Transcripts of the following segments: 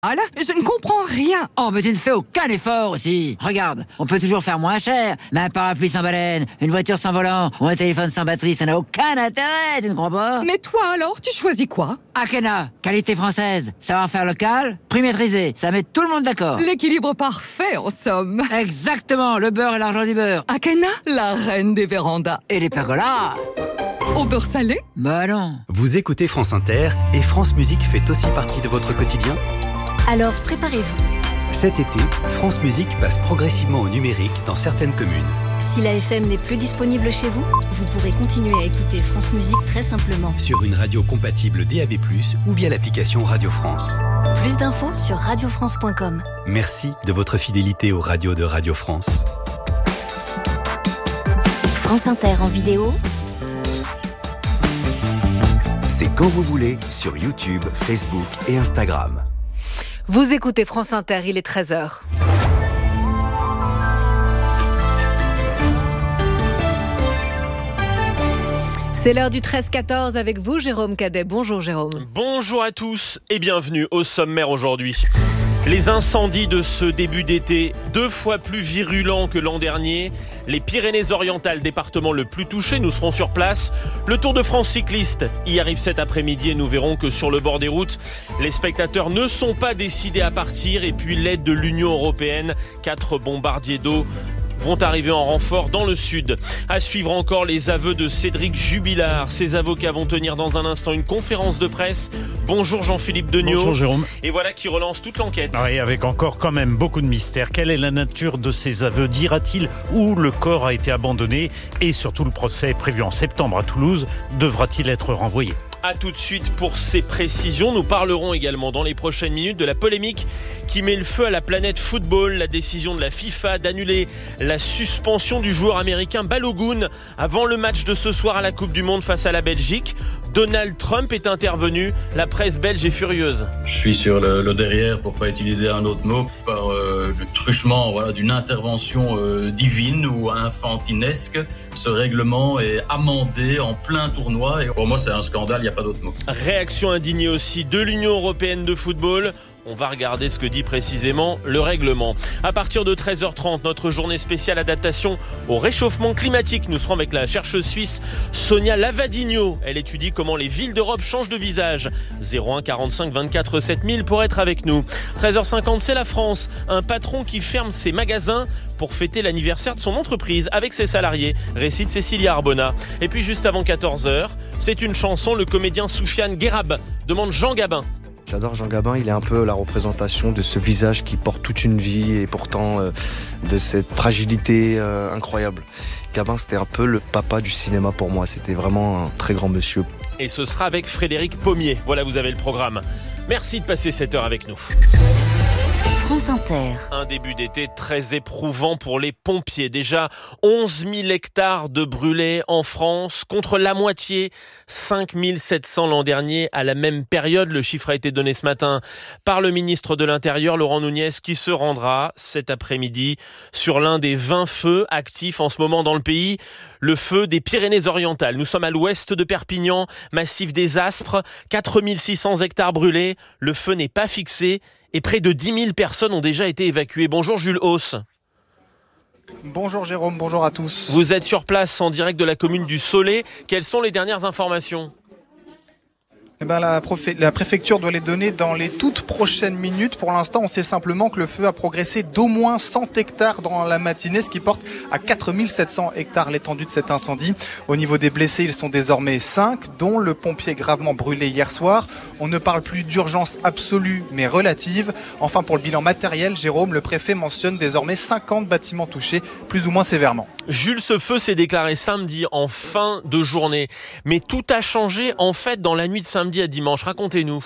Ah là, je ne comprends rien. Oh, mais tu ne fais aucun effort aussi. Regarde, on peut toujours faire moins cher. Mais un parapluie sans baleine, une voiture sans volant ou un téléphone sans batterie, ça n'a aucun intérêt, tu ne crois pas? Mais toi alors, tu choisis quoi? Akena, qualité française, savoir-faire local, prix maîtrisé, ça met tout le monde d'accord. L'équilibre parfait en somme. Exactement, le beurre et l'argent du beurre. Akena, la reine des vérandas. Et les pergolas. Au beurre salé? Bah non. Vous écoutez France Inter et France Musique fait aussi partie de votre quotidien? Alors préparez-vous. Cet été, France Musique passe progressivement au numérique dans certaines communes. Si la FM n'est plus disponible chez vous, vous pourrez continuer à écouter France Musique très simplement. Sur une radio compatible DAB+, ou via l'application Radio France. Plus d'infos sur radiofrance.com. Merci de votre fidélité aux radios de Radio France. France Inter en vidéo. C'est quand vous voulez sur YouTube, Facebook et Instagram. Vous écoutez France Inter, il est 13h. C'est l'heure du 13-14 avec vous, Jérôme Cadet. Bonjour Jérôme. Bonjour à tous et bienvenue au sommaire aujourd'hui. Les incendies de ce début d'été, 2 fois plus virulents que l'an dernier. Les Pyrénées-Orientales, département le plus touché, nous serons sur place. Le Tour de France cycliste y arrive cet après-midi et nous verrons que sur le bord des routes, les spectateurs ne sont pas décidés à partir. Et puis l'aide de l'Union européenne, 4 bombardiers d'eau vont arriver en renfort dans le sud. À suivre encore les aveux de Cédric Jubilard. Ses avocats vont tenir dans un instant une conférence de presse. Bonjour Jean-Philippe Degnaud. Bonjour Jérôme. Et voilà qui relance toute l'enquête. Oui, avec encore quand même beaucoup de mystères. Quelle est la nature de ces aveux? Dira-t-il où le corps a été abandonné? Et surtout, le procès prévu en septembre à Toulouse devra-t-il être renvoyé? A tout de suite pour ces précisions. Nous parlerons également dans les prochaines minutes de la polémique qui met le feu à la planète football. La décision de la FIFA d'annuler la suspension du joueur américain Balogun avant le match de ce soir à la Coupe du Monde face à la Belgique. Donald Trump est intervenu. La presse belge est furieuse. Je suis sur le derrière, pour pas utiliser un autre mot, par le truchement d'une intervention divine ou infantinesque. Ce règlement est amendé en plein tournoi et pour moi c'est un scandale, il n'y a pas d'autre mot. Réaction indignée aussi de l'Union européenne de football. On va regarder ce que dit précisément le règlement. À partir de 13h30, notre journée spéciale adaptation au réchauffement climatique. Nous serons avec la chercheuse suisse Sonia Lavadino. Elle étudie comment les villes d'Europe changent de visage. 01 45 24 7000 pour être avec nous. 13h50, c'est la France. Un patron qui ferme ses magasins pour fêter l'anniversaire de son entreprise avec ses salariés. Récite Cécilia Arbona. Et puis juste avant 14h, c'est une chanson. Le comédien Soufiane Guérab demande Jean Gabin. J'adore Jean Gabin, il est un peu la représentation de ce visage qui porte toute une vie et pourtant de cette fragilité incroyable. Gabin, c'était un peu le papa du cinéma pour moi, c'était vraiment un très grand monsieur. Et ce sera avec Frédéric Pommier. Voilà, vous avez le programme. Merci de passer cette heure avec nous. France Inter. Un début d'été très éprouvant pour les pompiers. Déjà 11 000 hectares de brûlés en France, contre la moitié, 5 700 l'an dernier. À la même période, le chiffre a été donné ce matin par le ministre de l'Intérieur, Laurent Nunez, qui se rendra cet après-midi sur l'un des 20 feux actifs en ce moment dans le pays. Le feu des Pyrénées-Orientales. Nous sommes à l'ouest de Perpignan, massif des Aspres, 4 600 hectares brûlés. Le feu n'est pas fixé. Et près de 10 000 personnes ont déjà été évacuées. Bonjour Jules Hauss. Bonjour Jérôme, bonjour à tous. Vous êtes sur place en direct de la commune du Soleil. Quelles sont les dernières informations ? La préfecture doit les donner dans les toutes prochaines minutes. Pour l'instant, on sait simplement que le feu a progressé d'au moins 100 hectares dans la matinée, ce qui porte à 4 700 hectares l'étendue de cet incendie. Au niveau des blessés, ils sont désormais 5, dont le pompier gravement brûlé hier soir. On ne parle plus d'urgence absolue, mais relative. Enfin, pour le bilan matériel, Jérôme, le préfet mentionne désormais 50 bâtiments touchés, plus ou moins sévèrement. Jules, ce feu s'est déclaré samedi en fin de journée. Mais tout a changé en fait dans la nuit de samedi à dimanche. Racontez-nous.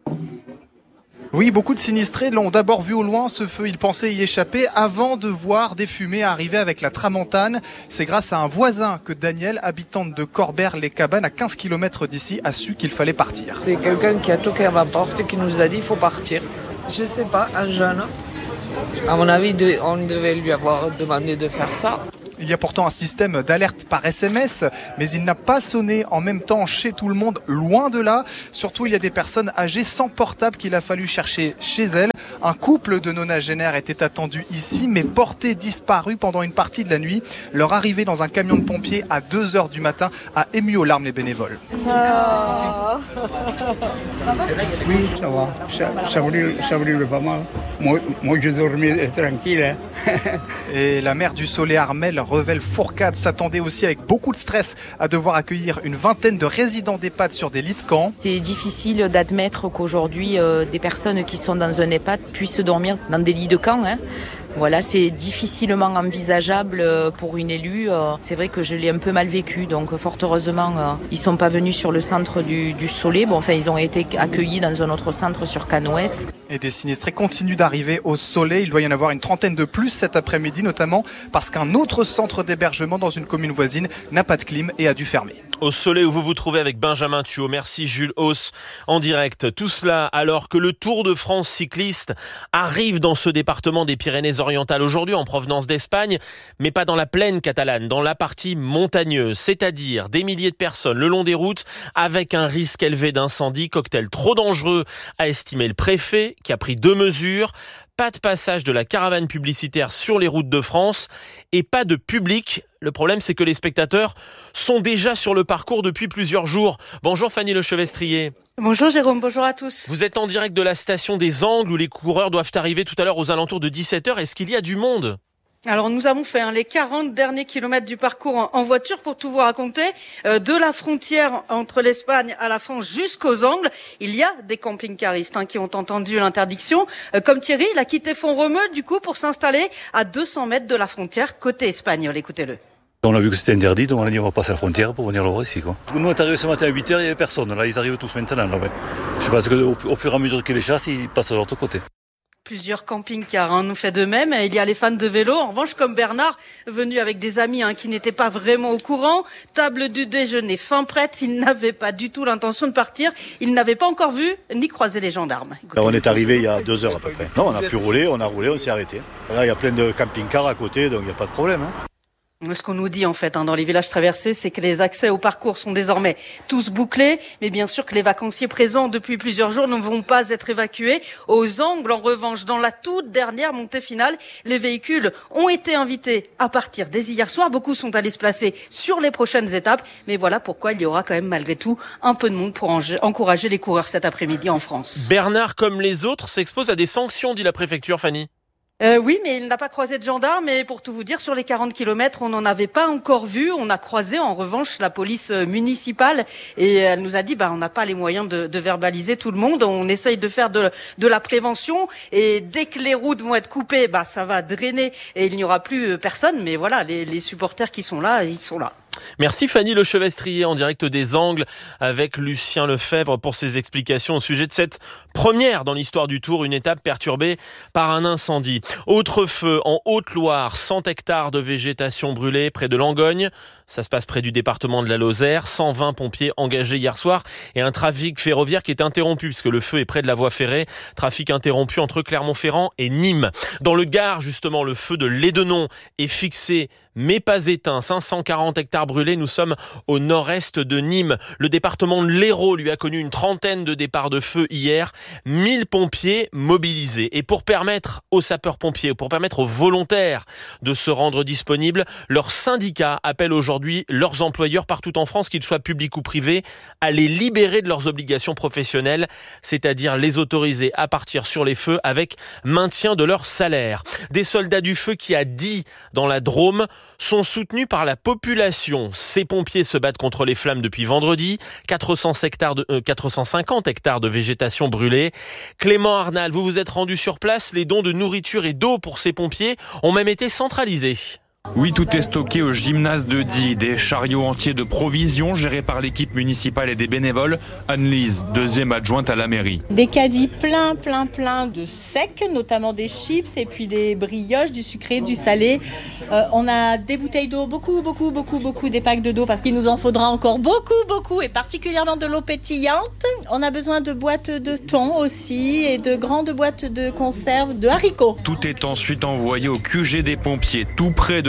Oui, beaucoup de sinistrés l'ont d'abord vu au loin, ce feu. Ils pensaient y échapper avant de voir des fumées arriver avec la tramontane. C'est grâce à un voisin que Daniel, habitante de Corbert-les-Cabanes, à 15 km d'ici, a su qu'il fallait partir. C'est quelqu'un qui a toqué à ma porte et qui nous a dit qu'il faut partir. Je sais pas, un jeune. À mon avis, on devait lui avoir demandé de faire ça. Il y a pourtant un système d'alerte par SMS, mais il n'a pas sonné en même temps chez tout le monde, loin de là. Surtout, il y a des personnes âgées sans portable qu'il a fallu chercher chez elles. Un couple de nonagénaires était attendu ici, mais porté disparu pendant une partie de la nuit. Leur arrivée dans un camion de pompiers à 2h du matin a ému aux larmes les bénévoles. Oui, ça va. Ça brûle pas mal. Moi, je dormais tranquille. Et la maire du Soleil, Armelle Revel-Fourcade, s'attendait aussi avec beaucoup de stress à devoir accueillir une vingtaine de résidents d'EHPAD sur des lits de camp. C'est difficile d'admettre qu'aujourd'hui, des personnes qui sont dans un EHPAD puissent dormir dans des lits de camp. Voilà, c'est difficilement envisageable pour une élue. C'est vrai que je l'ai un peu mal vécu, donc fort heureusement, ils sont pas venus sur le centre du Soleil. Bon, enfin, ils ont été accueillis dans un autre centre sur Canouès. Et des sinistrés continuent d'arriver au Soleil. Il doit y en avoir une trentaine de plus cet après-midi, notamment parce qu'un autre centre d'hébergement dans une commune voisine n'a pas de clim et a dû fermer. Au Soleil où vous vous trouvez avec Benjamin Thuot. Merci Jules Hauss en direct. Tout cela alors que le Tour de France cycliste arrive dans ce département des Pyrénées-Orientales aujourd'hui en provenance d'Espagne, mais pas dans la plaine catalane, dans la partie montagneuse, c'est-à-dire des milliers de personnes le long des routes avec un risque élevé d'incendie, cocktail trop dangereux a estimé le préfet qui a pris 2 mesures. Pas de passage de la caravane publicitaire sur les routes de France et pas de public. Le problème, c'est que les spectateurs sont déjà sur le parcours depuis plusieurs jours. Bonjour Fanny Lechevestrier. Bonjour Jérôme, bonjour à tous. Vous êtes en direct de la station des Angles où les coureurs doivent arriver tout à l'heure aux alentours de 17h. Est-ce qu'il y a du monde ? Alors nous avons fait les 40 derniers kilomètres du parcours en voiture pour tout vous raconter. De la frontière entre l'Espagne à la France jusqu'aux Angles, il y a des camping-caristes qui ont entendu l'interdiction. Comme Thierry, il a quitté Font-Romeu du coup pour s'installer à 200 mètres de la frontière côté espagnol. Écoutez-le. On a vu que c'était interdit, donc on a dit on va passer à la frontière pour venir le voir ici. Nous on est arrivés ce matin à 8h, il n'y avait personne. Là ils arrivent tous maintenant. Là, ouais. Je pense qu'au fur et à mesure qu'ils les chassent, ils passent de l'autre côté. Plusieurs camping-cars nous fait de même. Il y a les fans de vélo. En revanche, comme Bernard, venu avec des amis qui n'étaient pas vraiment au courant, table du déjeuner fin prête. Il n'avait pas du tout l'intention de partir. Il n'avait pas encore vu ni croisé les gendarmes. Là, on est arrivé il y a 2 heures à peu près. Non, on a pu rouler, on s'est arrêté. Là, il y a plein de camping-cars à côté, donc il n'y a pas de problème. Ce qu'on nous dit en fait dans les villages traversés, c'est que les accès au parcours sont désormais tous bouclés, mais bien sûr que les vacanciers présents depuis plusieurs jours ne vont pas être évacués. Aux Angles, en revanche, dans la toute dernière montée finale, les véhicules ont été invités à partir dès hier soir. Beaucoup sont allés se placer sur les prochaines étapes, mais voilà pourquoi il y aura quand même malgré tout un peu de monde pour encourager les coureurs cet après-midi en France. Bernard, comme les autres, s'expose à des sanctions, dit la préfecture, Fanny. Oui, mais il n'a pas croisé de gendarmes. Et pour tout vous dire, sur les 40 kilomètres, on n'en avait pas encore vu. On a croisé, en revanche, la police municipale. Et elle nous a dit, on n'a pas les moyens de verbaliser tout le monde. On essaye de faire de la prévention. Et dès que les routes vont être coupées, ça va drainer. Et il n'y aura plus personne. Mais voilà, les supporters qui sont là, ils sont là. Merci Fanny Lechevestrier en direct des Angles avec Lucien Lefebvre pour ses explications au sujet de cette première dans l'histoire du Tour, une étape perturbée par un incendie. Autre feu en Haute-Loire, 100 hectares de végétation brûlée près de Langogne. Ça se passe près du département de la Lozère. 120 pompiers engagés hier soir et un trafic ferroviaire qui est interrompu puisque le feu est près de la voie ferrée. Trafic interrompu entre Clermont-Ferrand et Nîmes. Dans le Gard, justement, le feu de Lédenon est fixé mais pas éteint. 540 hectares brûlés. Nous sommes au nord-est de Nîmes. Le département de l'Hérault lui a connu une trentaine de départs de feu hier. 1000 pompiers mobilisés. Et pour permettre aux sapeurs-pompiers, pour permettre aux volontaires de se rendre disponibles, leur syndicat appelle aujourd'hui leurs employeurs partout en France, qu'ils soient publics ou privés, à les libérer de leurs obligations professionnelles, c'est-à-dire les autoriser à partir sur les feux avec maintien de leur salaire. Des soldats du feu qui, à Die, dans la Drôme, sont soutenus par la population. Ces pompiers se battent contre les flammes depuis vendredi. 450 hectares de végétation brûlée. Clément Arnal, vous vous êtes rendu sur place. Les dons de nourriture et d'eau pour ces pompiers ont même été centralisés. Oui, tout est stocké au gymnase de Die. Des chariots entiers de provisions gérés par l'équipe municipale et des bénévoles. Anne-Lise, deuxième adjointe à la mairie. Des caddies plein de secs, notamment des chips et puis des brioches, du sucré, du salé. On a des bouteilles d'eau, beaucoup, des packs d'eau parce qu'il nous en faudra encore beaucoup et particulièrement de l'eau pétillante. On a besoin de boîtes de thon aussi et de grandes boîtes de conserve de haricots. Tout est ensuite envoyé au QG des pompiers, tout près de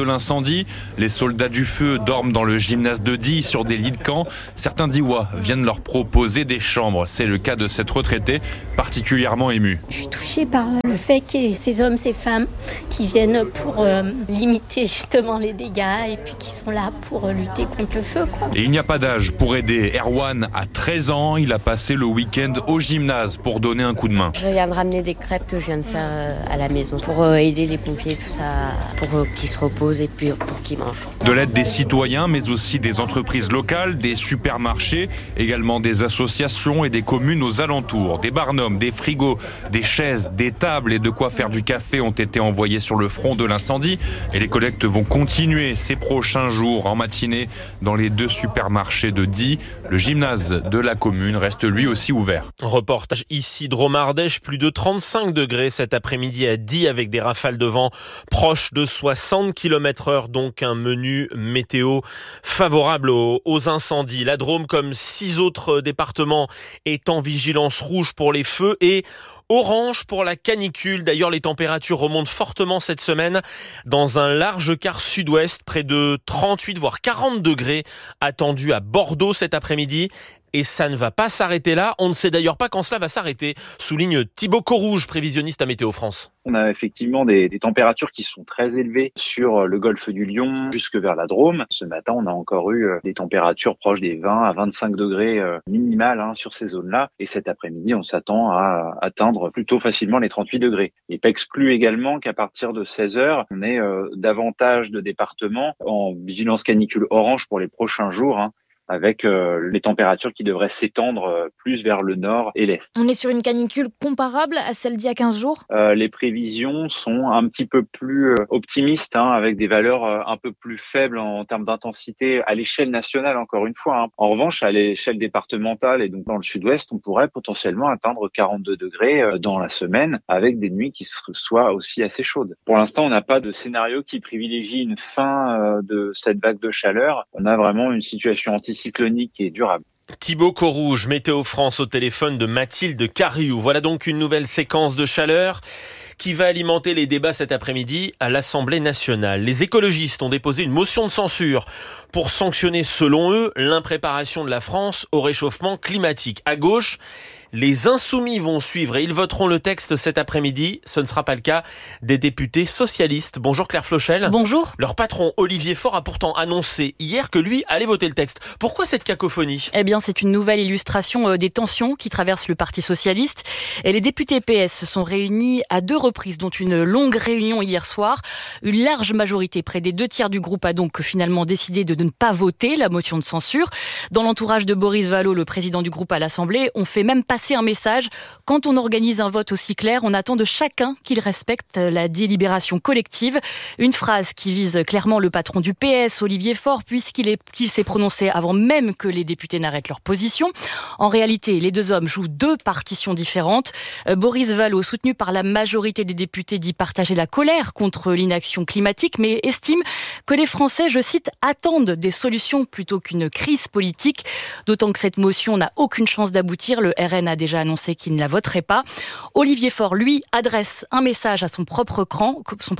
l'incendie. Les soldats du feu dorment dans le gymnase de Die sur des lits de camp. Certains Diois viennent leur proposer des chambres. C'est le cas de cette retraitée particulièrement émue. Je suis touchée par le fait qu'il y ait ces hommes, ces femmes qui viennent pour limiter justement les dégâts et puis qui sont là pour lutter contre le feu, quoi. Et il n'y a pas d'âge pour aider. Erwan a 13 ans. Il a passé le week-end au gymnase pour donner un coup de main. Je viens de ramener des crêpes que je viens de faire à la maison pour aider les pompiers, tout ça, pour qu'ils se reposent et puis pour qu'ils mangent. De l'aide des citoyens, mais aussi des entreprises locales, des supermarchés, également des associations et des communes aux alentours. Des barnums, des frigos, des chaises, des tables et de quoi faire du café ont été envoyés sur le front de l'incendie. Et les collectes vont continuer ces prochains jours en matinée dans les 2 supermarchés de Die. Le gymnase de la commune reste lui aussi ouvert. Reportage ici de Drôme-Ardèche, plus de 35 degrés cet après-midi à Die avec des rafales de vent proches de 60 km/h, donc un menu météo favorable aux incendies. La Drôme, comme 6 autres départements, est en vigilance rouge pour les feux et orange pour la canicule. D'ailleurs, les températures remontent fortement cette semaine dans un large quart sud-ouest, près de 38 voire 40 degrés attendus à Bordeaux cet après-midi. Et ça ne va pas s'arrêter là. On ne sait d'ailleurs pas quand cela va s'arrêter, souligne Thibaut Corouge, prévisionniste à Météo France. On a effectivement des températures qui sont très élevées sur le golfe du Lion jusque vers la Drôme. Ce matin, on a encore eu des températures proches des 20 à 25 degrés minimales sur ces zones-là. Et cet après-midi, on s'attend à atteindre plutôt facilement les 38 degrés. Il n'est pas exclu également qu'à partir de 16 heures, on ait davantage de départements en vigilance canicule orange pour les prochains jours, avec les températures qui devraient s'étendre plus vers le nord et l'est. On est sur une canicule comparable à celle d'il y a 15 jours ? Les prévisions sont un petit peu plus optimistes, avec des valeurs un peu plus faibles en termes d'intensité à l'échelle nationale, encore une fois. En revanche, à l'échelle départementale et donc dans le sud-ouest, on pourrait potentiellement atteindre 42 degrés dans la semaine, avec des nuits qui soient aussi assez chaudes. Pour l'instant, on n'a pas de scénario qui privilégie une fin de cette vague de chaleur. On a vraiment une situation anticyclonique et durable. Thibaut Corouge, Météo France au téléphone de Mathilde Cariou. Voilà donc une nouvelle séquence de chaleur qui va alimenter les débats cet après-midi à l'Assemblée nationale. Les écologistes ont déposé une motion de censure pour sanctionner, selon eux, l'impréparation de la France au réchauffement climatique. À gauche, les insoumis vont suivre et ils voteront le texte cet après-midi. Ce ne sera pas le cas des députés socialistes. Bonjour Claire Flochel. Bonjour. Leur patron Olivier Faure a pourtant annoncé hier que lui allait voter le texte. Pourquoi cette cacophonie ? Eh bien, c'est une nouvelle illustration des tensions qui traversent le Parti socialiste. Et les députés PS se sont réunis à 2 reprises, dont une longue réunion hier soir. Une large majorité, près des 2/3 du groupe, a donc finalement décidé de ne pas voter la motion de censure. Dans l'entourage de Boris Vallaud, le président du groupe à l'Assemblée, on fait même passer un message. Quand on organise un vote aussi clair, on attend de chacun qu'il respecte la délibération collective. Une phrase qui vise clairement le patron du PS, Olivier Faure, puisqu'il s'est prononcé avant même que les députés n'arrêtent leur position. En réalité, les 2 hommes jouent 2 partitions différentes. Boris Vallaud, soutenu par la majorité des députés, dit partager la colère contre l'inaction climatique, mais estime que les Français, je cite, attendent des solutions plutôt qu'une crise politique. D'autant que cette motion n'a aucune chance d'aboutir. Le RN a déjà annoncé qu'il ne la voterait pas. Olivier Faure, lui, adresse un message à son propre camp.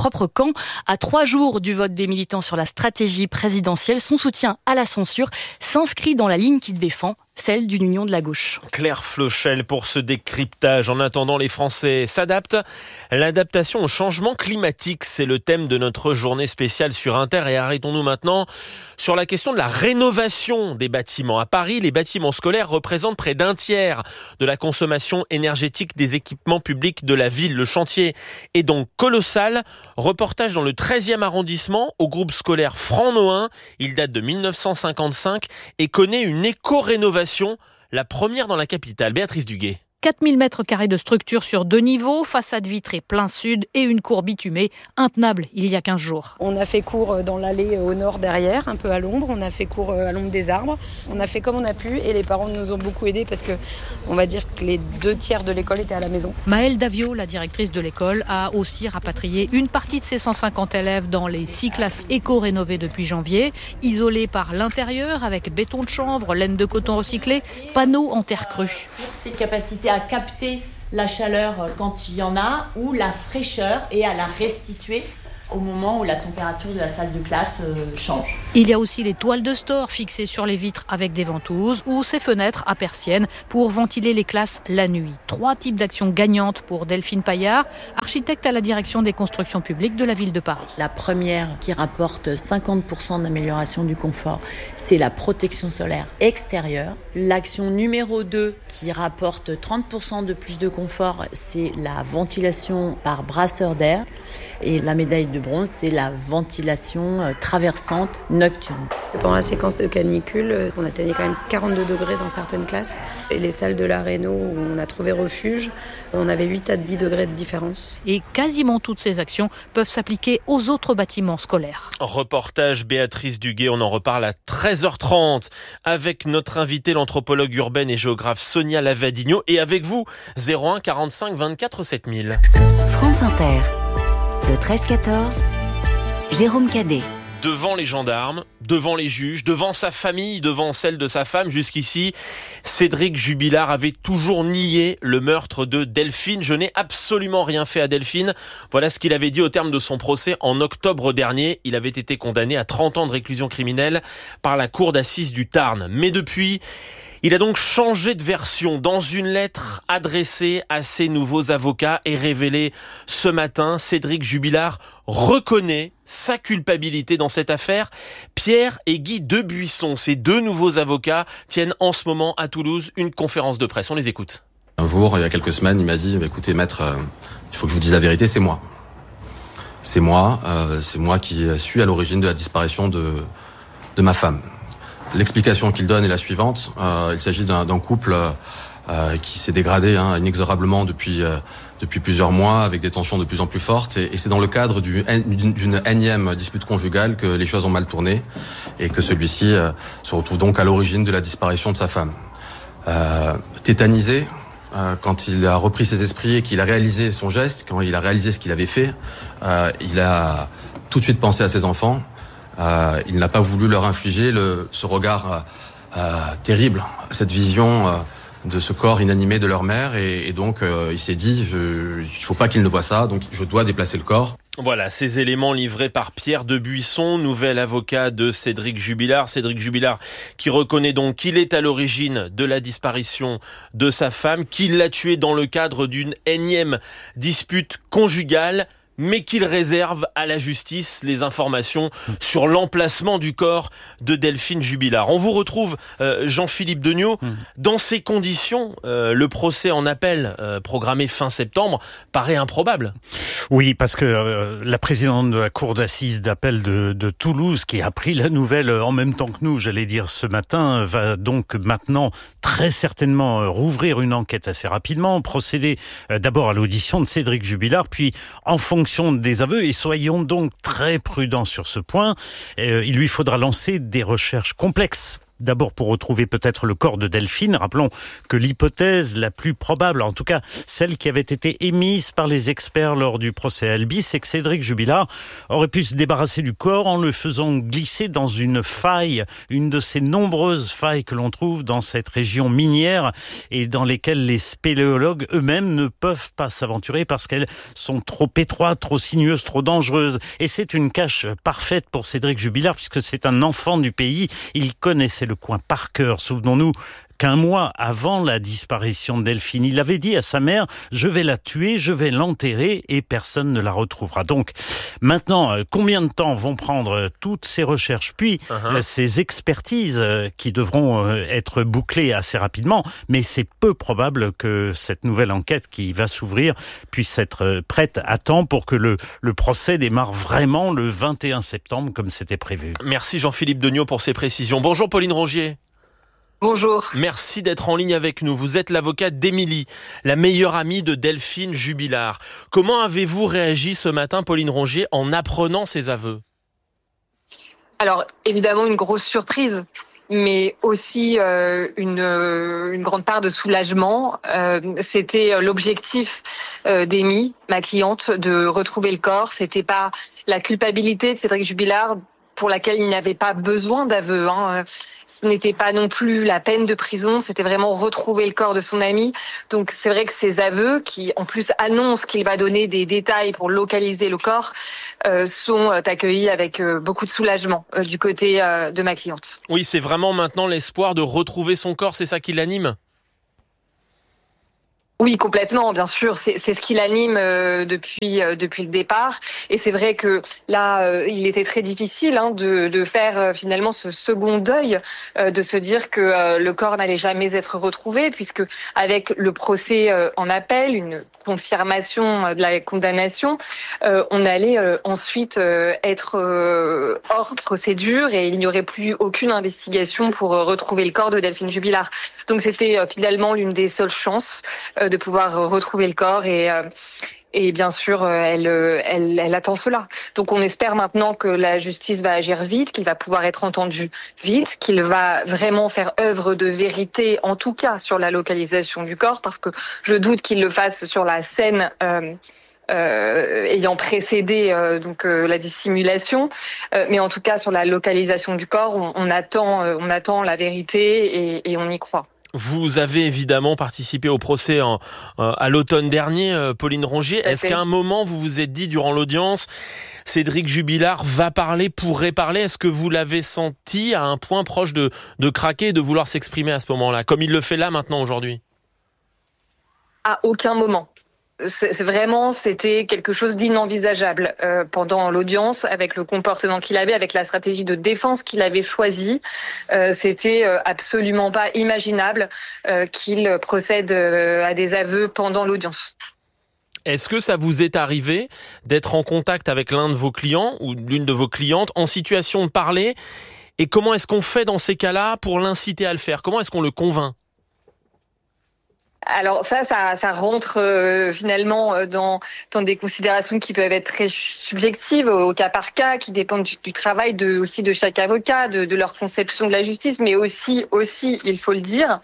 À 3 jours du vote des militants sur la stratégie présidentielle, son soutien à la censure s'inscrit dans la ligne qu'il défend, celle d'une union de la gauche. Claire Flochel pour ce décryptage. En attendant, les Français s'adaptent. L'adaptation au changement climatique, c'est le thème de notre journée spéciale sur Inter. Et arrêtons-nous maintenant sur la question de la rénovation des bâtiments. À Paris, les bâtiments scolaires représentent près d'un tiers de la consommation énergétique des équipements publics de la ville. Le chantier est donc colossal. Reportage dans le 13e arrondissement au groupe scolaire Franc-Nohain. Il date de 1955 et connaît une éco-rénovation, la première dans la capitale. Béatrice Duguay. 4000 m² de structure sur 2 niveaux, façade vitrée plein sud et une cour bitumée, intenable il y a 15 jours. On a fait cours dans l'allée au nord derrière, un peu à l'ombre. On a fait cours à l'ombre des arbres. On a fait comme on a pu et les parents nous ont beaucoup aidés parce que on va dire que les 2/3 de l'école étaient à la maison. Maëlle Davio, la directrice de l'école, a aussi rapatrié une partie de ses 150 élèves dans les 6 classes éco-rénovées depuis janvier, isolées par l'intérieur avec béton de chanvre, laine de coton recyclé, panneaux en terre crue. Ces capacités à capter la chaleur quand il y en a ou la fraîcheur et à la restituer au moment où la température de la salle de classe change. Il y a aussi les toiles de store fixées sur les vitres avec des ventouses ou ces fenêtres à persiennes pour ventiler les classes la nuit. 3 types d'actions gagnantes pour Delphine Paillard, architecte à la direction des constructions publiques de la ville de Paris. La première qui rapporte 50% d'amélioration du confort, c'est la protection solaire extérieure. L'action numéro 2 qui rapporte 30% de plus de confort, c'est la ventilation par brasseur d'air. Et la médaille de bronze, c'est la ventilation traversante nocturne. Pendant la séquence de canicule, on atteignait quand même 42 degrés dans certaines classes. Et les salles de la réno où on a trouvé refuge, on avait 8 à 10 degrés de différence. Et quasiment toutes ces actions peuvent s'appliquer aux autres bâtiments scolaires. Reportage Béatrice Duguay, on en reparle à 13h30 avec notre invitée, l'anthropologue urbaine et géographe Sonia Lavadino, et avec vous, 01 45 24 7000. France Inter. Le 13-14, Jérôme Cadet. Devant les gendarmes, devant les juges, devant sa famille, devant celle de sa femme, jusqu'ici, Cédric Jubilard avait toujours nié le meurtre de Delphine. Je n'ai absolument rien fait à Delphine. Voilà ce qu'il avait dit au terme de son procès en octobre dernier. Il avait été condamné à 30 ans de réclusion criminelle par la cour d'assises du Tarn. Mais depuis, il a donc changé de version dans une lettre adressée à ses nouveaux avocats et révélée ce matin. Cédric Jubilard reconnaît sa culpabilité dans cette affaire. Pierre et Guy Debuisson, ces 2 nouveaux avocats, tiennent en ce moment à Toulouse une conférence de presse. On les écoute. Un jour, il y a quelques semaines, il m'a dit « Écoutez maître, il faut que je vous dise la vérité, c'est moi. C'est moi qui suis à l'origine de la disparition de ma femme. » L'explication qu'il donne est la suivante. Il s'agit d'un couple qui s'est dégradé inexorablement depuis plusieurs mois, avec des tensions de plus en plus fortes. Et c'est dans le cadre d'une énième dispute conjugale que les choses ont mal tourné et que celui-ci se retrouve donc à l'origine de la disparition de sa femme. Tétanisé, quand il a repris ses esprits et qu'il a réalisé son geste, quand il a réalisé ce qu'il avait fait, il a tout de suite pensé à ses enfants. Il n'a pas voulu leur infliger ce regard terrible, cette vision de ce corps inanimé de leur mère, et donc il s'est dit il faut pas qu'ils ne voient ça, donc je dois déplacer le corps. Voilà, ces éléments livrés par Pierre Debuisson, nouvel avocat de Cédric Jubilard. Cédric Jubilard qui reconnaît donc qu'il est à l'origine de la disparition de sa femme, qu'il l'a tuée dans le cadre d'une énième dispute conjugale, mais qu'il réserve à la justice les informations sur l'emplacement du corps de Delphine Jubilard. On vous retrouve, Jean-Philippe Degnaud. Dans ces conditions, le procès en appel programmé fin septembre paraît improbable. Oui, parce que la présidente de la cour d'assises d'appel de Toulouse, qui a appris la nouvelle en même temps que nous, j'allais dire ce matin, va donc maintenant très certainement rouvrir une enquête assez rapidement, procéder d'abord à l'audition de Cédric Jubilard, puis en fonction des aveux, et soyons donc très prudents sur ce point, il lui faudra lancer des recherches complexes. D'abord pour retrouver peut-être le corps de Delphine. Rappelons que l'hypothèse la plus probable, en tout cas celle qui avait été émise par les experts lors du procès Albi, c'est que Cédric Jubilard aurait pu se débarrasser du corps en le faisant glisser dans une faille, une de ces nombreuses failles que l'on trouve dans cette région minière et dans lesquelles les spéléologues eux-mêmes ne peuvent pas s'aventurer parce qu'elles sont trop étroites, trop sinueuses, trop dangereuses. Et c'est une cache parfaite pour Cédric Jubilard puisque c'est un enfant du pays. Il connaissait le coin par cœur. Souvenons-nous qu'un mois avant la disparition de Delphine, il avait dit à sa mère « Je vais la tuer, je vais l'enterrer et personne ne la retrouvera ». Donc maintenant, combien de temps vont prendre toutes ces recherches, puis ces expertises qui devront être bouclées assez rapidement, mais c'est peu probable que cette nouvelle enquête qui va s'ouvrir puisse être prête à temps pour que le procès démarre vraiment le 21 septembre comme c'était prévu. Merci Jean-Philippe Degnaud pour ces précisions. Bonjour Pauline Rongier. Bonjour. Merci d'être en ligne avec nous. Vous êtes l'avocate d'Émilie, la meilleure amie de Delphine Jubilard. Comment avez-vous réagi ce matin, Pauline Rongier, en apprenant ces aveux ? Alors, évidemment, une grosse surprise, mais aussi une grande part de soulagement. C'était l'objectif d'Émilie, ma cliente, de retrouver le corps. C'était pas la culpabilité de Cédric Jubilard pour laquelle il n'y avait pas besoin d'aveu. Ce n'était pas non plus la peine de prison, c'était vraiment retrouver le corps de son ami. Donc c'est vrai que ces aveux, qui en plus annoncent qu'il va donner des détails pour localiser le corps, sont accueillis avec beaucoup de soulagement du côté de ma cliente. Oui, c'est vraiment maintenant l'espoir de retrouver son corps, c'est ça qui l'anime ? Oui, complètement, bien sûr. C'est ce qui l'anime depuis le départ. Et c'est vrai que là, il était très difficile de faire finalement ce second deuil, de se dire que le corps n'allait jamais être retrouvé, puisque avec le procès en appel, une confirmation de la condamnation, on allait ensuite être hors procédure et il n'y aurait plus aucune investigation pour retrouver le corps de Delphine Jubilard. Donc c'était finalement l'une des seules chances de pouvoir retrouver le corps et bien sûr elle attend cela. Donc on espère maintenant que la justice va agir vite, qu'il va pouvoir être entendu vite, qu'il va vraiment faire œuvre de vérité, en tout cas sur la localisation du corps, parce que je doute qu'il le fasse sur la scène ayant précédé la dissimulation, mais en tout cas sur la localisation du corps, on attend la vérité et on y croit. Vous avez évidemment participé au procès à l'automne dernier, Pauline Rongier. Est-ce qu'à un moment, vous vous êtes dit durant l'audience, Cédric Jubilard pourrait parler? Est-ce que vous l'avez senti à un point proche de craquer et de vouloir s'exprimer à ce moment-là, comme il le fait là maintenant aujourd'hui? À aucun moment. C'était quelque chose d'inenvisageable pendant l'audience, avec le comportement qu'il avait, avec la stratégie de défense qu'il avait choisie. C'était absolument pas imaginable qu'il procède à des aveux pendant l'audience. Est-ce que ça vous est arrivé d'être en contact avec l'un de vos clients ou l'une de vos clientes en situation de parler? Et comment est-ce qu'on fait dans ces cas-là pour l'inciter à le faire? Comment est-ce qu'on le convainc? Alors ça rentre finalement dans des considérations qui peuvent être très subjectives au cas par cas, qui dépendent du travail aussi de chaque avocat, de leur conception de la justice, mais aussi il faut le dire,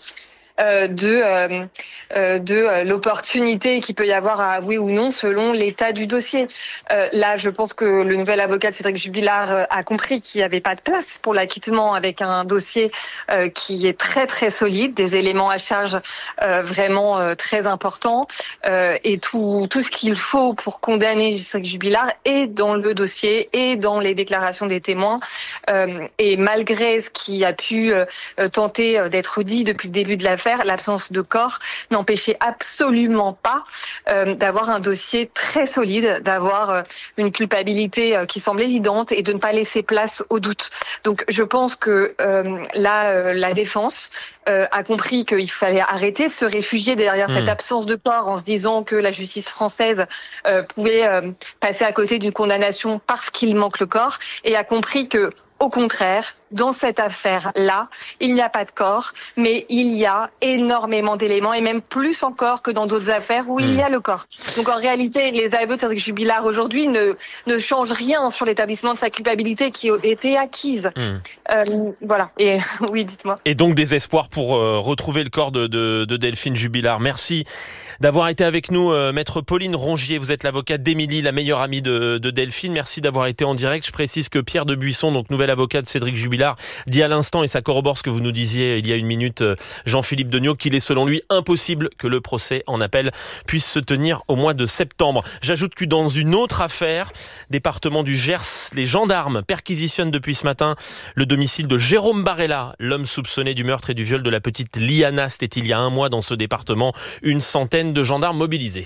de l'opportunité qu'il peut y avoir à avouer ou non selon l'état du dossier. Là, je pense que le nouvel avocat de Cédric Jubilard a compris qu'il n'y avait pas de place pour l'acquittement avec un dossier qui est très très solide, des éléments à charge vraiment très importants et tout ce qu'il faut pour condamner Cédric Jubilard est dans le dossier et dans les déclarations des témoins. Et malgré ce qui a pu tenter d'être dit depuis le début de l'affaire, l'absence de corps n'empêchait absolument pas d'avoir un dossier très solide, d'avoir une culpabilité qui semble évidente et de ne pas laisser place au doute. Donc je pense que la défense a compris qu'il fallait arrêter de se réfugier derrière cette absence de corps en se disant que la justice française pouvait passer à côté d'une condamnation parce qu'il manque le corps, et a compris que au contraire, dans cette affaire-là, il n'y a pas de corps, mais il y a énormément d'éléments, et même plus encore que dans d'autres affaires où il y a le corps. Donc en réalité, les aveux de Cédric Jubilard aujourd'hui ne changent rien sur l'établissement de sa culpabilité qui a été acquise. Voilà. Et oui, dites-moi. Et donc des espoirs pour retrouver le corps de Delphine Jubilard. Merci d'avoir été avec nous, maître Pauline Rongier. Vous êtes l'avocate d'Émilie, la meilleure amie de Delphine. Merci d'avoir été en direct. Je précise que Pierre de Buisson, donc nouvel avocat de Cédric Jubilard, dit à l'instant, et ça corrobore ce que vous nous disiez il y a une minute, Jean-Philippe Degnaud, qu'il est selon lui impossible que le procès en appel puisse se tenir au mois de septembre. J'ajoute que dans une autre affaire, département du Gers, les gendarmes perquisitionnent depuis ce matin le domicile de Jérôme Barella, l'homme soupçonné du meurtre et du viol de la petite Liana. C'était il y a un mois dans ce département. Une centaine de gendarmes mobilisés.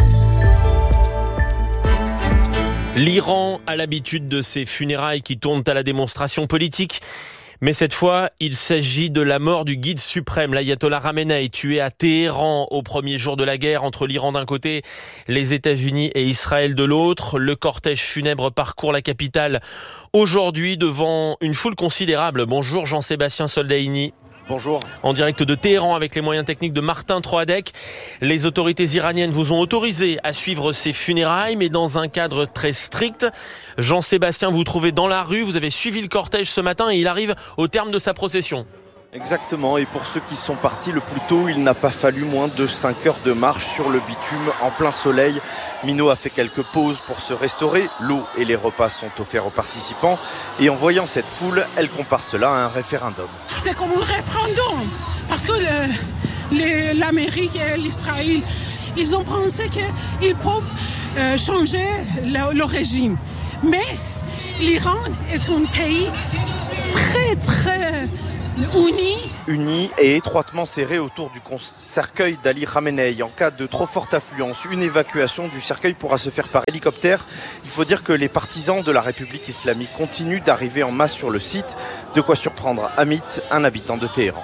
L'Iran a l'habitude de ces funérailles qui tournent à la démonstration politique. Mais cette fois, il s'agit de la mort du guide suprême, l'ayatollah Khamenei, tué à Téhéran au premier jour de la guerre entre l'Iran d'un côté, les États-Unis et Israël de l'autre. Le cortège funèbre parcourt la capitale aujourd'hui devant une foule considérable. Bonjour Jean-Sébastien Soldaini. Bonjour. En direct de Téhéran avec les moyens techniques de Martin Troadec. Les autorités iraniennes vous ont autorisé à suivre ces funérailles, mais dans un cadre très strict. Jean-Sébastien, vous vous trouvez dans la rue, vous avez suivi le cortège ce matin et il arrive au terme de sa procession. Exactement, et pour ceux qui sont partis le plus tôt, il n'a pas fallu moins de 5 heures de marche sur le bitume en plein soleil. Minot a fait quelques pauses pour se restaurer, l'eau et les repas sont offerts aux participants et en voyant cette foule, elle compare cela à un référendum. C'est comme un référendum, parce que l'Amérique et l'Israël, ils ont pensé qu'ils peuvent changer le régime. Mais l'Iran est un pays très très unis et étroitement serrés autour du cercueil d'Ali Khamenei. En cas de trop forte affluence, une évacuation du cercueil pourra se faire par hélicoptère. Il faut dire que les partisans de la République islamique continuent d'arriver en masse sur le site. De quoi surprendre Amit, un habitant de Téhéran.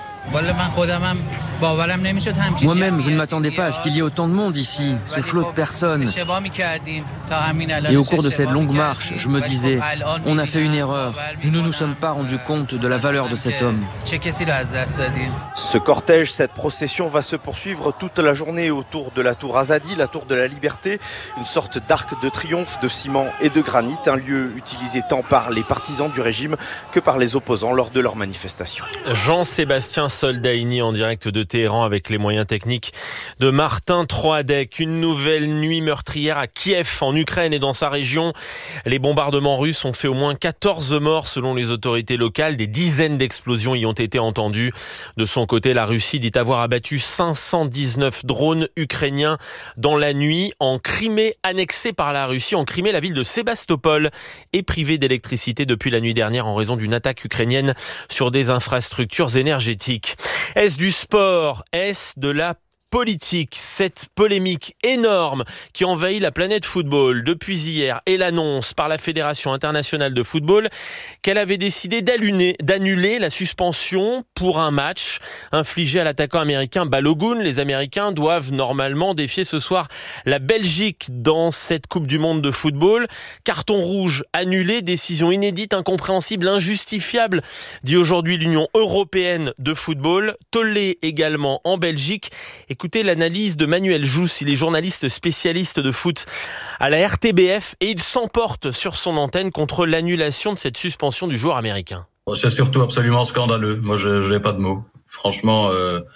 Moi-même, je ne m'attendais pas à ce qu'il y ait autant de monde ici, ce flot de personnes. Et au cours de cette longue marche, je me disais, on a fait une erreur. Nous ne nous sommes pas rendus compte de la valeur de cet homme. Ce cortège, cette procession va se poursuivre toute la journée autour de la tour Azadi, la tour de la Liberté, une sorte d'arc de triomphe de ciment et de granit, un lieu utilisé tant par les partisans du régime que par les opposants lors de leurs manifestations. Jean-Sébastien Soldaini en direct de Téhéran avec les moyens techniques de Martin Troadec. Une nouvelle nuit meurtrière à Kiev en Ukraine et dans sa région. Les bombardements russes ont fait au moins 14 morts selon les autorités locales. Des dizaines d'explosions y ont été entendues. De son côté, la Russie dit avoir abattu 519 drones ukrainiens dans la nuit en Crimée, annexée par la Russie. En Crimée, la ville de Sébastopol est privée d'électricité depuis la nuit dernière en raison d'une attaque ukrainienne sur des infrastructures énergétiques. Est-ce du sport? Est-ce de la politique? Cette polémique énorme qui envahit la planète football depuis hier et l'annonce par la Fédération internationale de football qu'elle avait décidé d'annuler la suspension pour un match infligé à l'attaquant américain Balogun. Les Américains doivent normalement défier ce soir la Belgique dans cette Coupe du Monde de football. Carton rouge annulé, décision inédite, incompréhensible, injustifiable, dit aujourd'hui l'Union européenne de football. Tollé également en Belgique. Écoutez l'analyse de Manuel Jousse, il est journaliste spécialiste de foot à la RTBF et il s'emporte sur son antenne contre l'annulation de cette suspension du joueur américain. C'est surtout absolument scandaleux. Moi, je n'ai pas de mots. Franchement,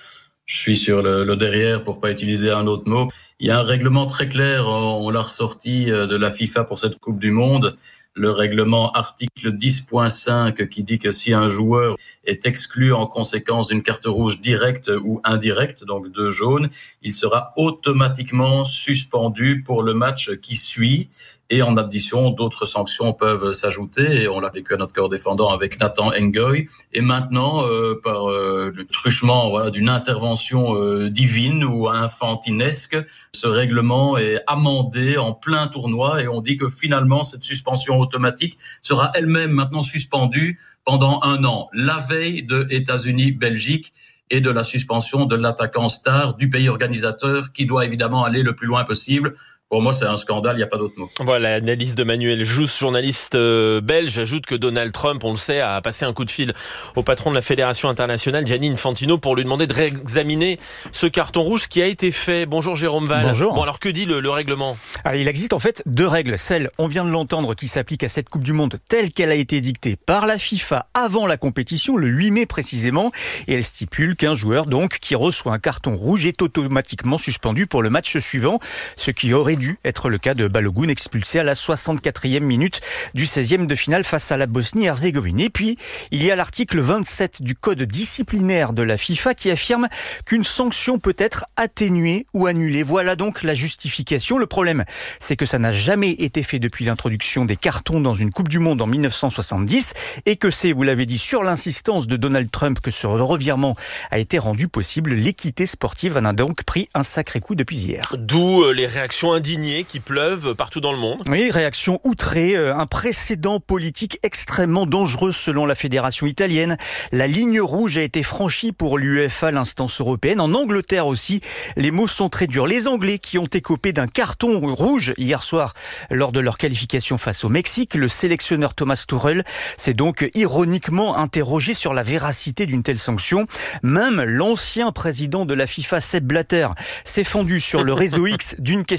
je suis sur le derrière pour pas utiliser un autre mot. Il y a un règlement très clair, on l'a ressorti de la FIFA pour cette Coupe du Monde. Le règlement article 10.5 qui dit que si un joueur est exclu en conséquence d'une carte rouge directe ou indirecte, donc 2 jaunes, il sera automatiquement suspendu pour le match qui suit. Et en addition, d'autres sanctions peuvent s'ajouter. Et on l'a vécu à notre corps défendant avec Nathan Ngoy. Et maintenant, par le truchement d'une intervention divine ou infantinesque, ce règlement est amendé en plein tournoi. Et on dit que finalement, cette suspension automatique sera elle-même maintenant suspendue pendant 1 an. La veille de États-Unis-Belgique et de la suspension de l'attaquant star du pays organisateur qui doit évidemment aller le plus loin possible. Pour moi, c'est un scandale, il n'y a pas d'autre mot. Voilà, l'analyse de Manuel Jousse, journaliste belge. J'ajoute que Donald Trump, on le sait, a passé un coup de fil au patron de la Fédération internationale, Gianni Infantino, pour lui demander de réexaminer ce carton rouge qui a été fait. Bonjour Jérôme Val. Bonjour. Bon, alors que dit le règlement ? Alors, il existe en fait 2 règles. Celle, on vient de l'entendre, qui s'applique à cette Coupe du Monde telle qu'elle a été dictée par la FIFA avant la compétition, le 8 mai précisément. Et elle stipule qu'un joueur donc qui reçoit un carton rouge est automatiquement suspendu pour le match suivant, ce qui aurait dû être le cas de Balogun, expulsé à la 64e minute du 16e de finale face à la Bosnie-Herzégovine. Et puis, il y a l'article 27 du code disciplinaire de la FIFA qui affirme qu'une sanction peut être atténuée ou annulée. Voilà donc la justification. Le problème, c'est que ça n'a jamais été fait depuis l'introduction des cartons dans une Coupe du Monde en 1970 et que c'est, vous l'avez dit, sur l'insistance de Donald Trump que ce revirement a été rendu possible. L'équité sportive en a donc pris un sacré coup depuis hier. D'où les réactions indignées qui pleuvent partout dans le monde. Oui, réaction outrée, un précédent politique extrêmement dangereux selon la fédération italienne. La ligne rouge a été franchie pour l'UEFA, l'instance européenne. En Angleterre aussi, les mots sont très durs. Les Anglais qui ont écopé d'un carton rouge hier soir lors de leur qualification face au Mexique, le sélectionneur Thomas Tuchel s'est donc ironiquement interrogé sur la véracité d'une telle sanction. Même l'ancien président de la FIFA, Sepp Blatter, s'est fendu sur le réseau X d'une question.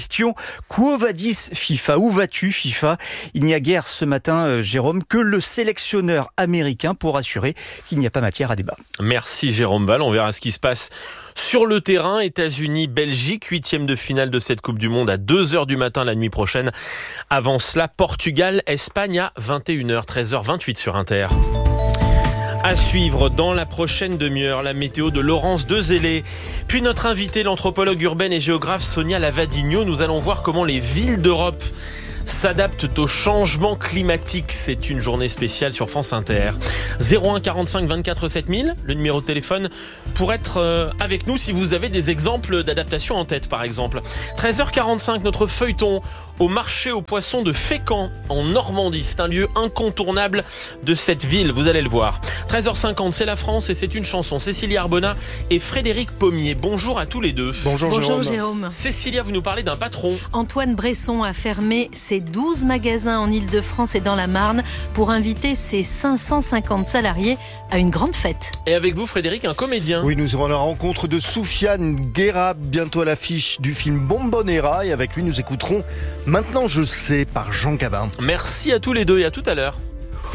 Quo vadis FIFA? Où vas-tu FIFA? Il n'y a guère ce matin, Jérôme, que le sélectionneur américain pour assurer qu'il n'y a pas matière à débat. Merci Jérôme Val, on verra ce qui se passe sur le terrain. États-Unis, Belgique, 8e de finale de cette Coupe du Monde à 2h du matin la nuit prochaine. Avant cela, Portugal, Espagne à 21h, 13h28 sur Inter. À suivre dans la prochaine demi-heure, la météo de Laurence Dezélé. Puis notre invitée, l'anthropologue urbaine et géographe Sonia Lavadino. Nous allons voir comment les villes d'Europe s'adaptent au changement climatique. C'est une journée spéciale sur France Inter. 01 45 24 7000, le numéro de téléphone pour être avec nous si vous avez des exemples d'adaptation en tête, par exemple. 13h45, notre feuilleton au marché aux poissons de Fécamp en Normandie. C'est un lieu incontournable de cette ville, vous allez le voir. 13h50, c'est la France et c'est une chanson. Cécilia Arbona et Frédéric Pommier. Bonjour à tous les deux. Bonjour Jérôme. Cécilia, vous nous parlez d'un patron. Antoine Bresson a fermé ses 12 magasins en Ile-de-France et dans la Marne pour inviter ses 550 salariés à une grande fête. Et avec vous, Frédéric, un comédien. Oui, nous irons à la rencontre de Soufiane Guerra, bientôt à l'affiche du film Bombonera. Et avec lui, nous écouterons Maintenant je sais par Jean Gabin. Merci à tous les deux et à tout à l'heure.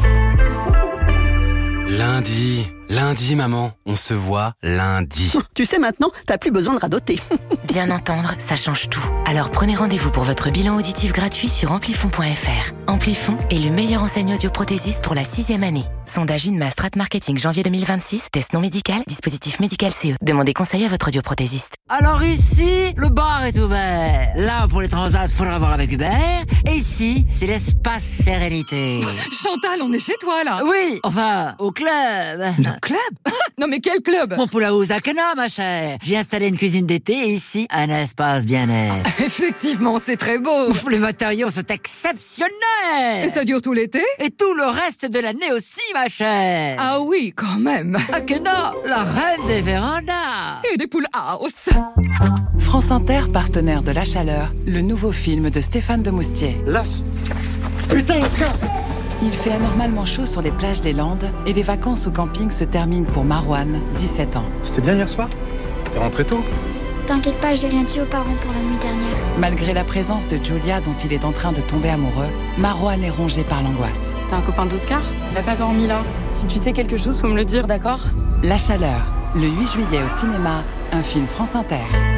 Lundi, maman, on se voit lundi. Tu sais maintenant, t'as plus besoin de radoter. Bien entendre, ça change tout. Alors prenez rendez-vous pour votre bilan auditif gratuit sur amplifon.fr. Amplifon est le meilleur enseignant audioprothésiste pour la 6e année. Sondage INMA Strat Marketing janvier 2026, test non médical, dispositif médical CE. Demandez conseil à votre audioprothésiste. Alors ici, le bar est ouvert. Là, pour les transats, faudra voir avec Hubert. Et ici, c'est l'espace sérénité. Chantal, on est chez toi là. Oui, enfin, au club. Le club? Non mais quel club? Mon Poulaouz à Cana, ma chère. J'ai installé une cuisine d'été et ici, un espace bien-être. Effectivement, c'est très beau. Les matériaux sont exceptionnels. Et ça dure tout l'été? Et tout le reste de l'année aussi, ma chère. Ah oui, quand même. Akena, la reine des vérandas. Et des poules house. France Inter, partenaire de La Chaleur, le nouveau film de Stéphane Demoustier. Lâche. Putain, Oscar. Il fait anormalement chaud sur les plages des Landes et les vacances au camping se terminent pour Marouane, 17 ans. C'était bien hier soir? T'es rentré tôt? T'inquiète pas, j'ai rien dit aux parents pour la nuit dernière. Malgré la présence de Julia dont il est en train de tomber amoureux, Marouane est rongé par l'angoisse. T'es un copain d'Oscar? Il a pas dormi là. Si tu sais quelque chose, faut me le dire, d'accord? La Chaleur, le 8 juillet au cinéma, un film France Inter.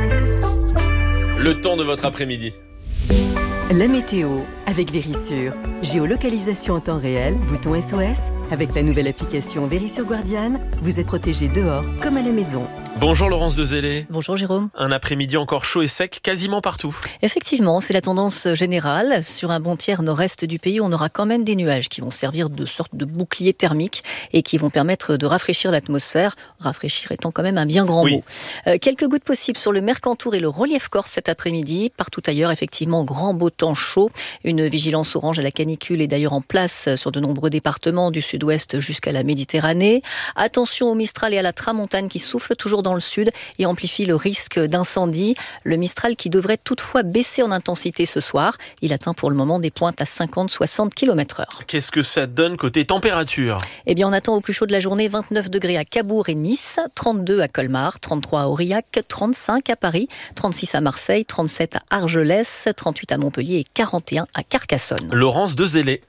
Le temps de votre après-midi. La météo avec Vérissure. Géolocalisation en temps réel, bouton SOS. Avec la nouvelle application Vérissure Guardian, vous êtes protégé dehors comme à la maison. Bonjour Laurence Dezélé. Bonjour Jérôme. Un après-midi encore chaud et sec quasiment partout. Effectivement, c'est la tendance générale. Sur un bon tiers nord-est du pays, on aura quand même des nuages qui vont servir de sorte de bouclier thermique et qui vont permettre de rafraîchir l'atmosphère. Rafraîchir étant quand même un bien grand mot. Quelques gouttes possibles sur le Mercantour et le relief corse cet après-midi. Partout ailleurs, effectivement, grand beau temps chaud. Une vigilance orange à la canicule est d'ailleurs en place sur de nombreux départements du sud-ouest jusqu'à la Méditerranée. Attention au Mistral et à la tramontane qui soufflent toujours dans le sud et amplifie le risque d'incendie. Le Mistral qui devrait toutefois baisser en intensité ce soir. Il atteint pour le moment des pointes à 50-60 km/h. Qu'est-ce que ça donne côté température? Eh bien, on attend au plus chaud de la journée 29 degrés à Cabourg et Nice, 32 à Colmar, 33 à Aurillac, 35 à Paris, 36 à Marseille, 37 à Argelès, 38 à Montpellier et 41 à Carcassonne. Laurence Dezélé.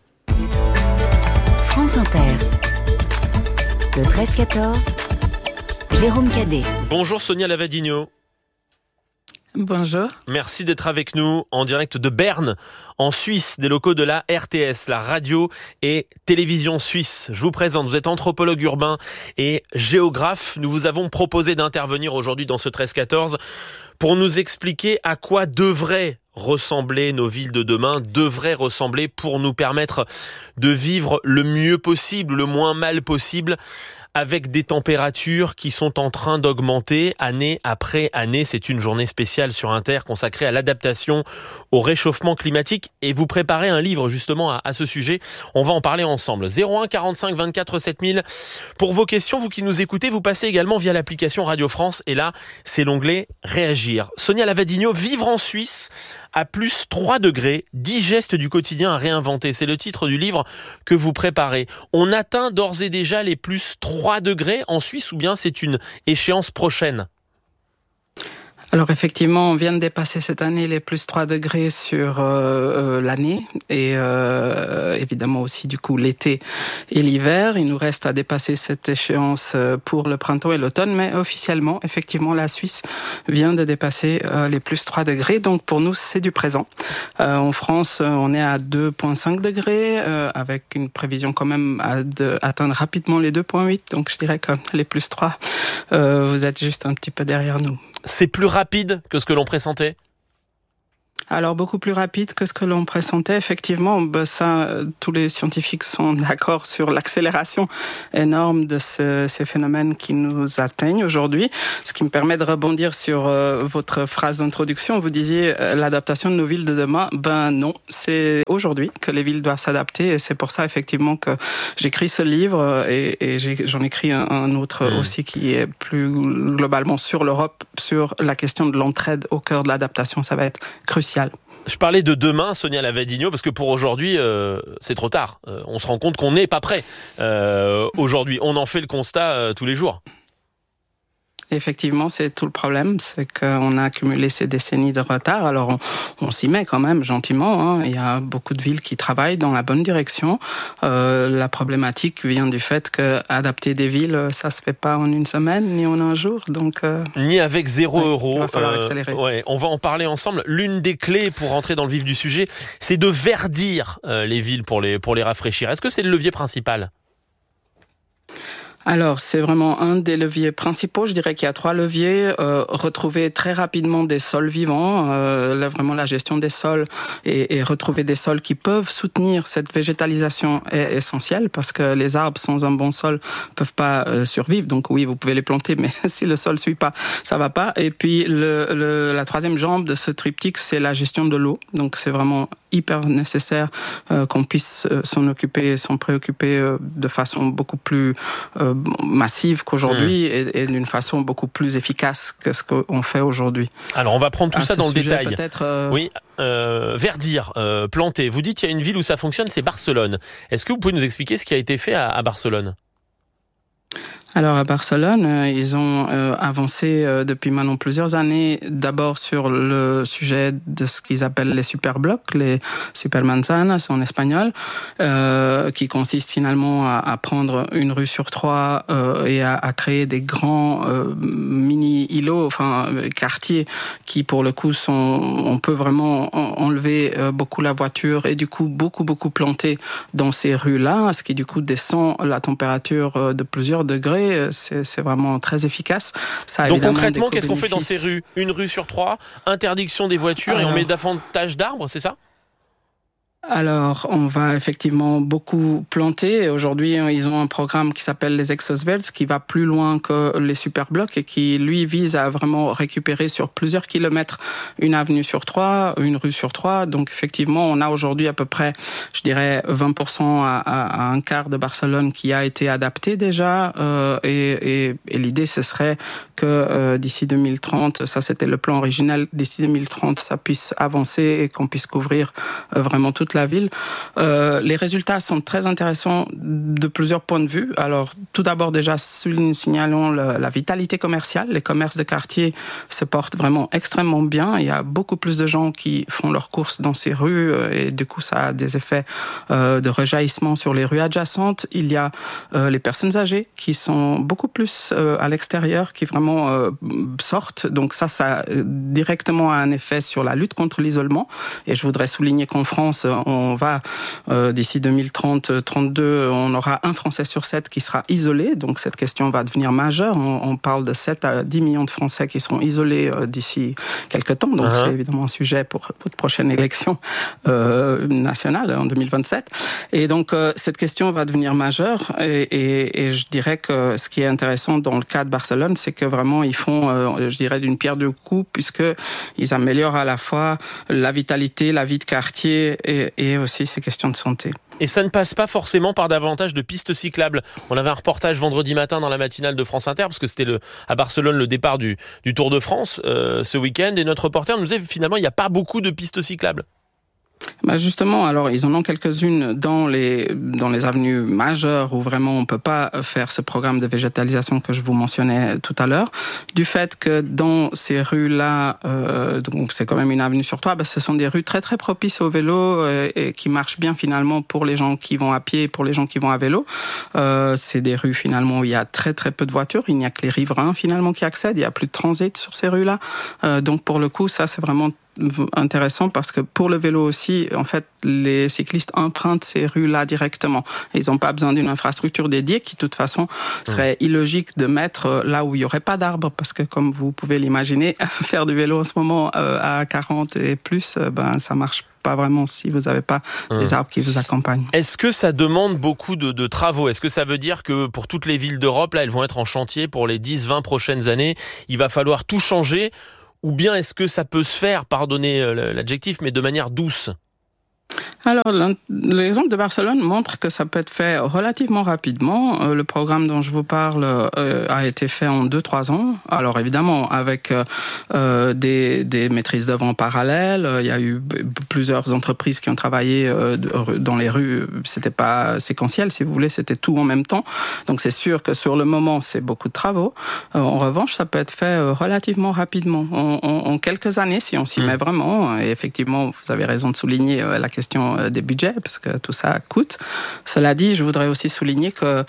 France Inter. Le 13-14. Jérôme Cadet. Bonjour Sonia Lavadino. Bonjour. Merci d'être avec nous en direct de Berne, en Suisse, des locaux de la RTS, la radio et télévision suisse. Je vous présente, vous êtes anthropologue urbain et géographe. Nous vous avons proposé d'intervenir aujourd'hui dans ce 13-14 pour nous expliquer à quoi devraient ressembler nos villes de demain, devraient ressembler pour nous permettre de vivre le mieux possible, le moins mal possible, avec des températures qui sont en train d'augmenter année après année. C'est une journée spéciale sur Inter consacrée à l'adaptation au réchauffement climatique. Et vous préparez un livre justement à ce sujet. On va en parler ensemble. 01 45 24 7000. Pour vos questions, vous qui nous écoutez, vous passez également via l'application Radio France. Et là, c'est l'onglet Réagir. Sonia Lavadino, vivre en Suisse à plus 3 degrés, 10 gestes du quotidien à réinventer. C'est le titre du livre que vous préparez. On atteint d'ores et déjà les plus 3 degrés en Suisse ou bien c'est une échéance prochaine? Alors effectivement, on vient de dépasser cette année les plus 3 degrés sur l'année et évidemment aussi du coup l'été et l'hiver. Il nous reste à dépasser cette échéance pour le printemps et l'automne, mais officiellement, effectivement, la Suisse vient de dépasser les plus 3 degrés. Donc pour nous, c'est du présent. En France, on est à 2,5 degrés avec une prévision quand même d'atteindre rapidement les 2,8. Donc je dirais que les plus 3, vous êtes juste un petit peu derrière nous. C'est plus rapide que ce que l'on pressentait ? Alors beaucoup plus rapide que ce que l'on pressentait, effectivement. Tous les scientifiques sont d'accord sur l'accélération énorme de ces phénomènes qui nous atteignent aujourd'hui. Ce qui me permet de rebondir sur votre phrase d'introduction. Vous disiez l'adaptation de nos villes de demain. Non, c'est aujourd'hui que les villes doivent s'adapter et c'est pour ça effectivement que j'écris ce livre et j'en écris un autre aussi qui est plus globalement sur l'Europe, sur la question de l'entraide au cœur de l'adaptation. Ça va être crucial. Je parlais de demain, Sonia Lavadino, parce que pour aujourd'hui, c'est trop tard. On se rend compte qu'on n'est pas prêt. Aujourd'hui, on en fait le constat tous les jours. Effectivement, c'est tout le problème, c'est qu'on a accumulé ces décennies de retard. Alors, on s'y met quand même gentiment. Il y a beaucoup de villes qui travaillent dans la bonne direction. La problématique vient du fait qu'adapter des villes, ça se fait pas en une semaine, ni en un jour. Donc, ni avec 0 €. Il va falloir accélérer. On va en parler ensemble. L'une des clés pour rentrer dans le vif du sujet, c'est de verdir les villes pour les rafraîchir. Est-ce que c'est le levier principal ? Alors, c'est vraiment un des leviers principaux. Je dirais qu'il y a 3 leviers. Retrouver très rapidement des sols vivants, vraiment la gestion des sols et retrouver des sols qui peuvent soutenir cette végétalisation est essentielle parce que les arbres sans un bon sol peuvent pas survivre. Donc oui, vous pouvez les planter, mais si le sol suit pas, ça va pas. Et puis la troisième jambe de ce triptyque, c'est la gestion de l'eau. Donc c'est vraiment hyper nécessaire qu'on puisse s'en occuper, s'en préoccuper de façon beaucoup plus massive qu'aujourd'hui et d'une façon beaucoup plus efficace que ce qu'on fait aujourd'hui. Alors on va prendre tout ça dans le détail. Oui, verdir, planter. Vous dites qu'il y a une ville où ça fonctionne, c'est Barcelone. Est-ce que vous pouvez nous expliquer ce qui a été fait à Barcelone ? Alors à Barcelone, ils ont avancé depuis maintenant plusieurs années, d'abord sur le sujet de ce qu'ils appellent les superblocs, les supermanzanas en espagnol, qui consiste finalement à prendre une rue sur 3 et à créer des grands mini-îlots, quartiers qui pour le coup on peut vraiment enlever beaucoup la voiture et du coup beaucoup planter dans ces rues-là, ce qui du coup descend la température de plusieurs degrés. C'est vraiment très efficace. Donc concrètement, qu'est-ce qu'on fait dans ces rues ? Une rue sur 3, interdiction des voitures et on met davantage d'arbres, c'est ça ? Alors, on va effectivement beaucoup planter. Aujourd'hui, ils ont un programme qui s'appelle les Exosvelds, qui va plus loin que les superblocs et qui, lui, vise à vraiment récupérer sur plusieurs kilomètres une avenue sur 3, une rue sur 3. Donc, effectivement, on a aujourd'hui à peu près, je dirais, 20% à un quart de Barcelone qui a été adapté déjà. Et l'idée, ce serait que d'ici 2030, ça c'était le plan original, d'ici 2030, ça puisse avancer et qu'on puisse couvrir vraiment toute la ville. Les résultats sont très intéressants de plusieurs points de vue. Alors, tout d'abord, déjà, signalons la vitalité commerciale. Les commerces de quartier se portent vraiment extrêmement bien. Il y a beaucoup plus de gens qui font leurs courses dans ces rues et du coup, ça a des effets de rejaillissement sur les rues adjacentes. Il y a les personnes âgées qui sont beaucoup plus à l'extérieur, qui vraiment sortent. Donc ça a directement un effet sur la lutte contre l'isolement. Et je voudrais souligner qu'en France, on va, d'ici 2030-32, on aura 1 Français sur 7 qui sera isolé. Donc cette question va devenir majeure. On parle de 7 à 10 millions de Français qui seront isolés d'ici quelques temps. Donc c'est évidemment un sujet pour votre prochaine élection nationale en 2027. Et donc cette question va devenir majeure. Et je dirais que ce qui est intéressant dans le cas de Barcelone, c'est que vraiment ils font, je dirais, d'une pierre deux coups, puisqu'ils améliorent à la fois la vitalité, la vie de quartier et aussi ces questions de santé. Et ça ne passe pas forcément par davantage de pistes cyclables. On avait un reportage vendredi matin dans la matinale de France Inter, parce que c'était à Barcelone le départ du Tour de France ce week-end, et notre reporter nous disait finalement il n'y a pas beaucoup de pistes cyclables. Justement, alors ils en ont quelques-unes dans les avenues majeures où vraiment on peut pas faire ce programme de végétalisation que je vous mentionnais tout à l'heure. Du fait que dans ces rues-là, donc c'est quand même une avenue sur 3, ce sont des rues très très propices au vélo et qui marchent bien finalement pour les gens qui vont à pied et pour les gens qui vont à vélo. C'est des rues finalement où il y a très très peu de voitures, il n'y a que les riverains finalement qui accèdent, il y a plus de transit sur ces rues-là. Donc pour le coup, ça c'est vraiment intéressant parce que pour le vélo aussi, en fait, les cyclistes empruntent ces rues-là directement. Ils n'ont pas besoin d'une infrastructure dédiée qui, de toute façon, serait illogique de mettre là où il n'y aurait pas d'arbres parce que, comme vous pouvez l'imaginer, faire du vélo en ce moment à 40 et plus, ça marche pas vraiment si vous n'avez pas des arbres qui vous accompagnent. Est-ce que ça demande beaucoup de travaux ? Est-ce que ça veut dire que pour toutes les villes d'Europe, là, elles vont être en chantier pour les 10-20 prochaines années ? Il va falloir tout changer ? Ou bien est-ce que ça peut se faire, pardonnez l'adjectif, mais de manière douce ? Alors, l'exemple de Barcelone montre que ça peut être fait relativement rapidement. Le programme dont je vous parle a été fait en 2-3 ans. Alors, évidemment, avec des maîtrises d'œuvre en parallèle. Il y a eu plusieurs entreprises qui ont travaillé dans les rues. C'était pas séquentiel, si vous voulez, c'était tout en même temps. Donc, c'est sûr que sur le moment, c'est beaucoup de travaux. En revanche, ça peut être fait relativement rapidement. En quelques années, si on s'y met vraiment. Et effectivement, vous avez raison de souligner la question des budgets, parce que tout ça coûte. Cela dit, je voudrais aussi souligner que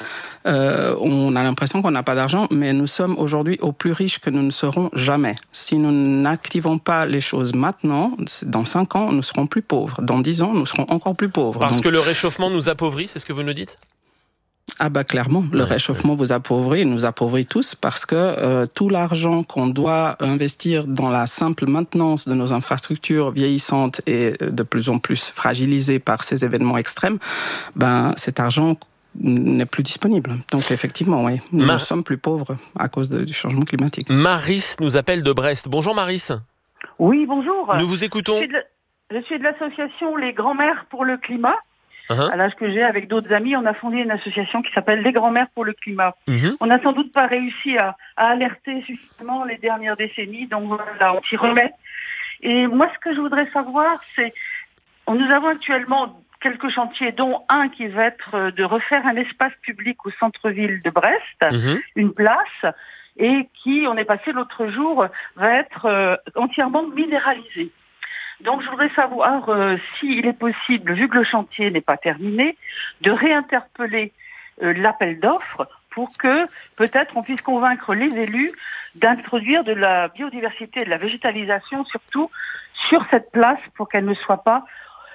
on a l'impression qu'on n'a pas d'argent, mais nous sommes aujourd'hui au plus riches que nous ne serons jamais. Si nous n'activons pas les choses maintenant, dans 5 ans, nous serons plus pauvres. Dans 10 ans, nous serons encore plus pauvres. Parce que le réchauffement nous appauvrit, c'est ce que vous nous dites ? Clairement, le réchauffement vous appauvrit, nous appauvrit tous parce que tout l'argent qu'on doit investir dans la simple maintenance de nos infrastructures vieillissantes et de plus en plus fragilisées par ces événements extrêmes, cet argent n'est plus disponible. Donc effectivement, oui, nous sommes plus pauvres à cause du changement climatique. Maris nous appelle de Brest. Bonjour Maris. Oui, bonjour. Nous vous écoutons. Je suis de l'association Les Grands-Mères pour le Climat. À l'âge que j'ai, avec d'autres amis, on a fondé une association qui s'appelle Les Grands-Mères pour le Climat. On n'a sans doute pas réussi à alerter suffisamment les dernières décennies, donc voilà, on s'y remet. Et moi, ce que je voudrais savoir, c'est, nous avons actuellement quelques chantiers, dont un qui va être de refaire un espace public au centre-ville de Brest, une place, et qui, on est passé l'autre jour, va être entièrement minéralisé. Donc, je voudrais savoir s'il est possible, vu que le chantier n'est pas terminé, de réinterpeller l'appel d'offres pour que, peut-être, on puisse convaincre les élus d'introduire de la biodiversité et de la végétalisation, surtout sur cette place, pour qu'elle ne soit pas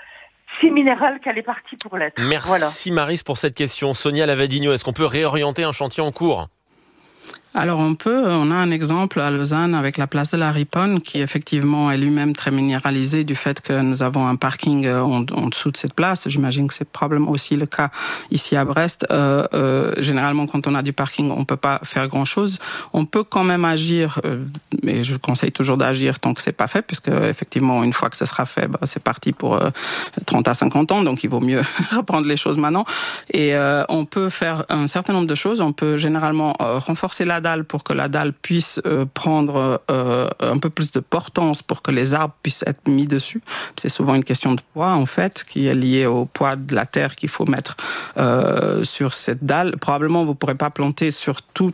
si minérale qu'elle est partie pour l'être. Merci Maris pour cette question. Sonia Lavadino, est-ce qu'on peut réorienter un chantier en cours ? Alors on a un exemple à Lausanne avec la place de la Riponne qui effectivement est lui-même très minéralisé du fait que nous avons un parking en dessous de cette place. J'imagine que c'est probablement aussi le cas ici à Brest. Généralement quand on a du parking on peut pas faire grand-chose. On peut quand même agir, mais je conseille toujours d'agir tant que c'est pas fait, puisque effectivement une fois que ce sera fait, c'est parti pour 30 à 50 ans, donc il vaut mieux reprendre les choses maintenant. Et on peut faire un certain nombre de choses. On peut généralement renforcer la dalle pour que la dalle puisse prendre un peu plus de portance pour que les arbres puissent être mis dessus. C'est souvent une question de poids, en fait, qui est liée au poids de la terre qu'il faut mettre sur cette dalle. Probablement, vous ne pourrez pas planter sur toute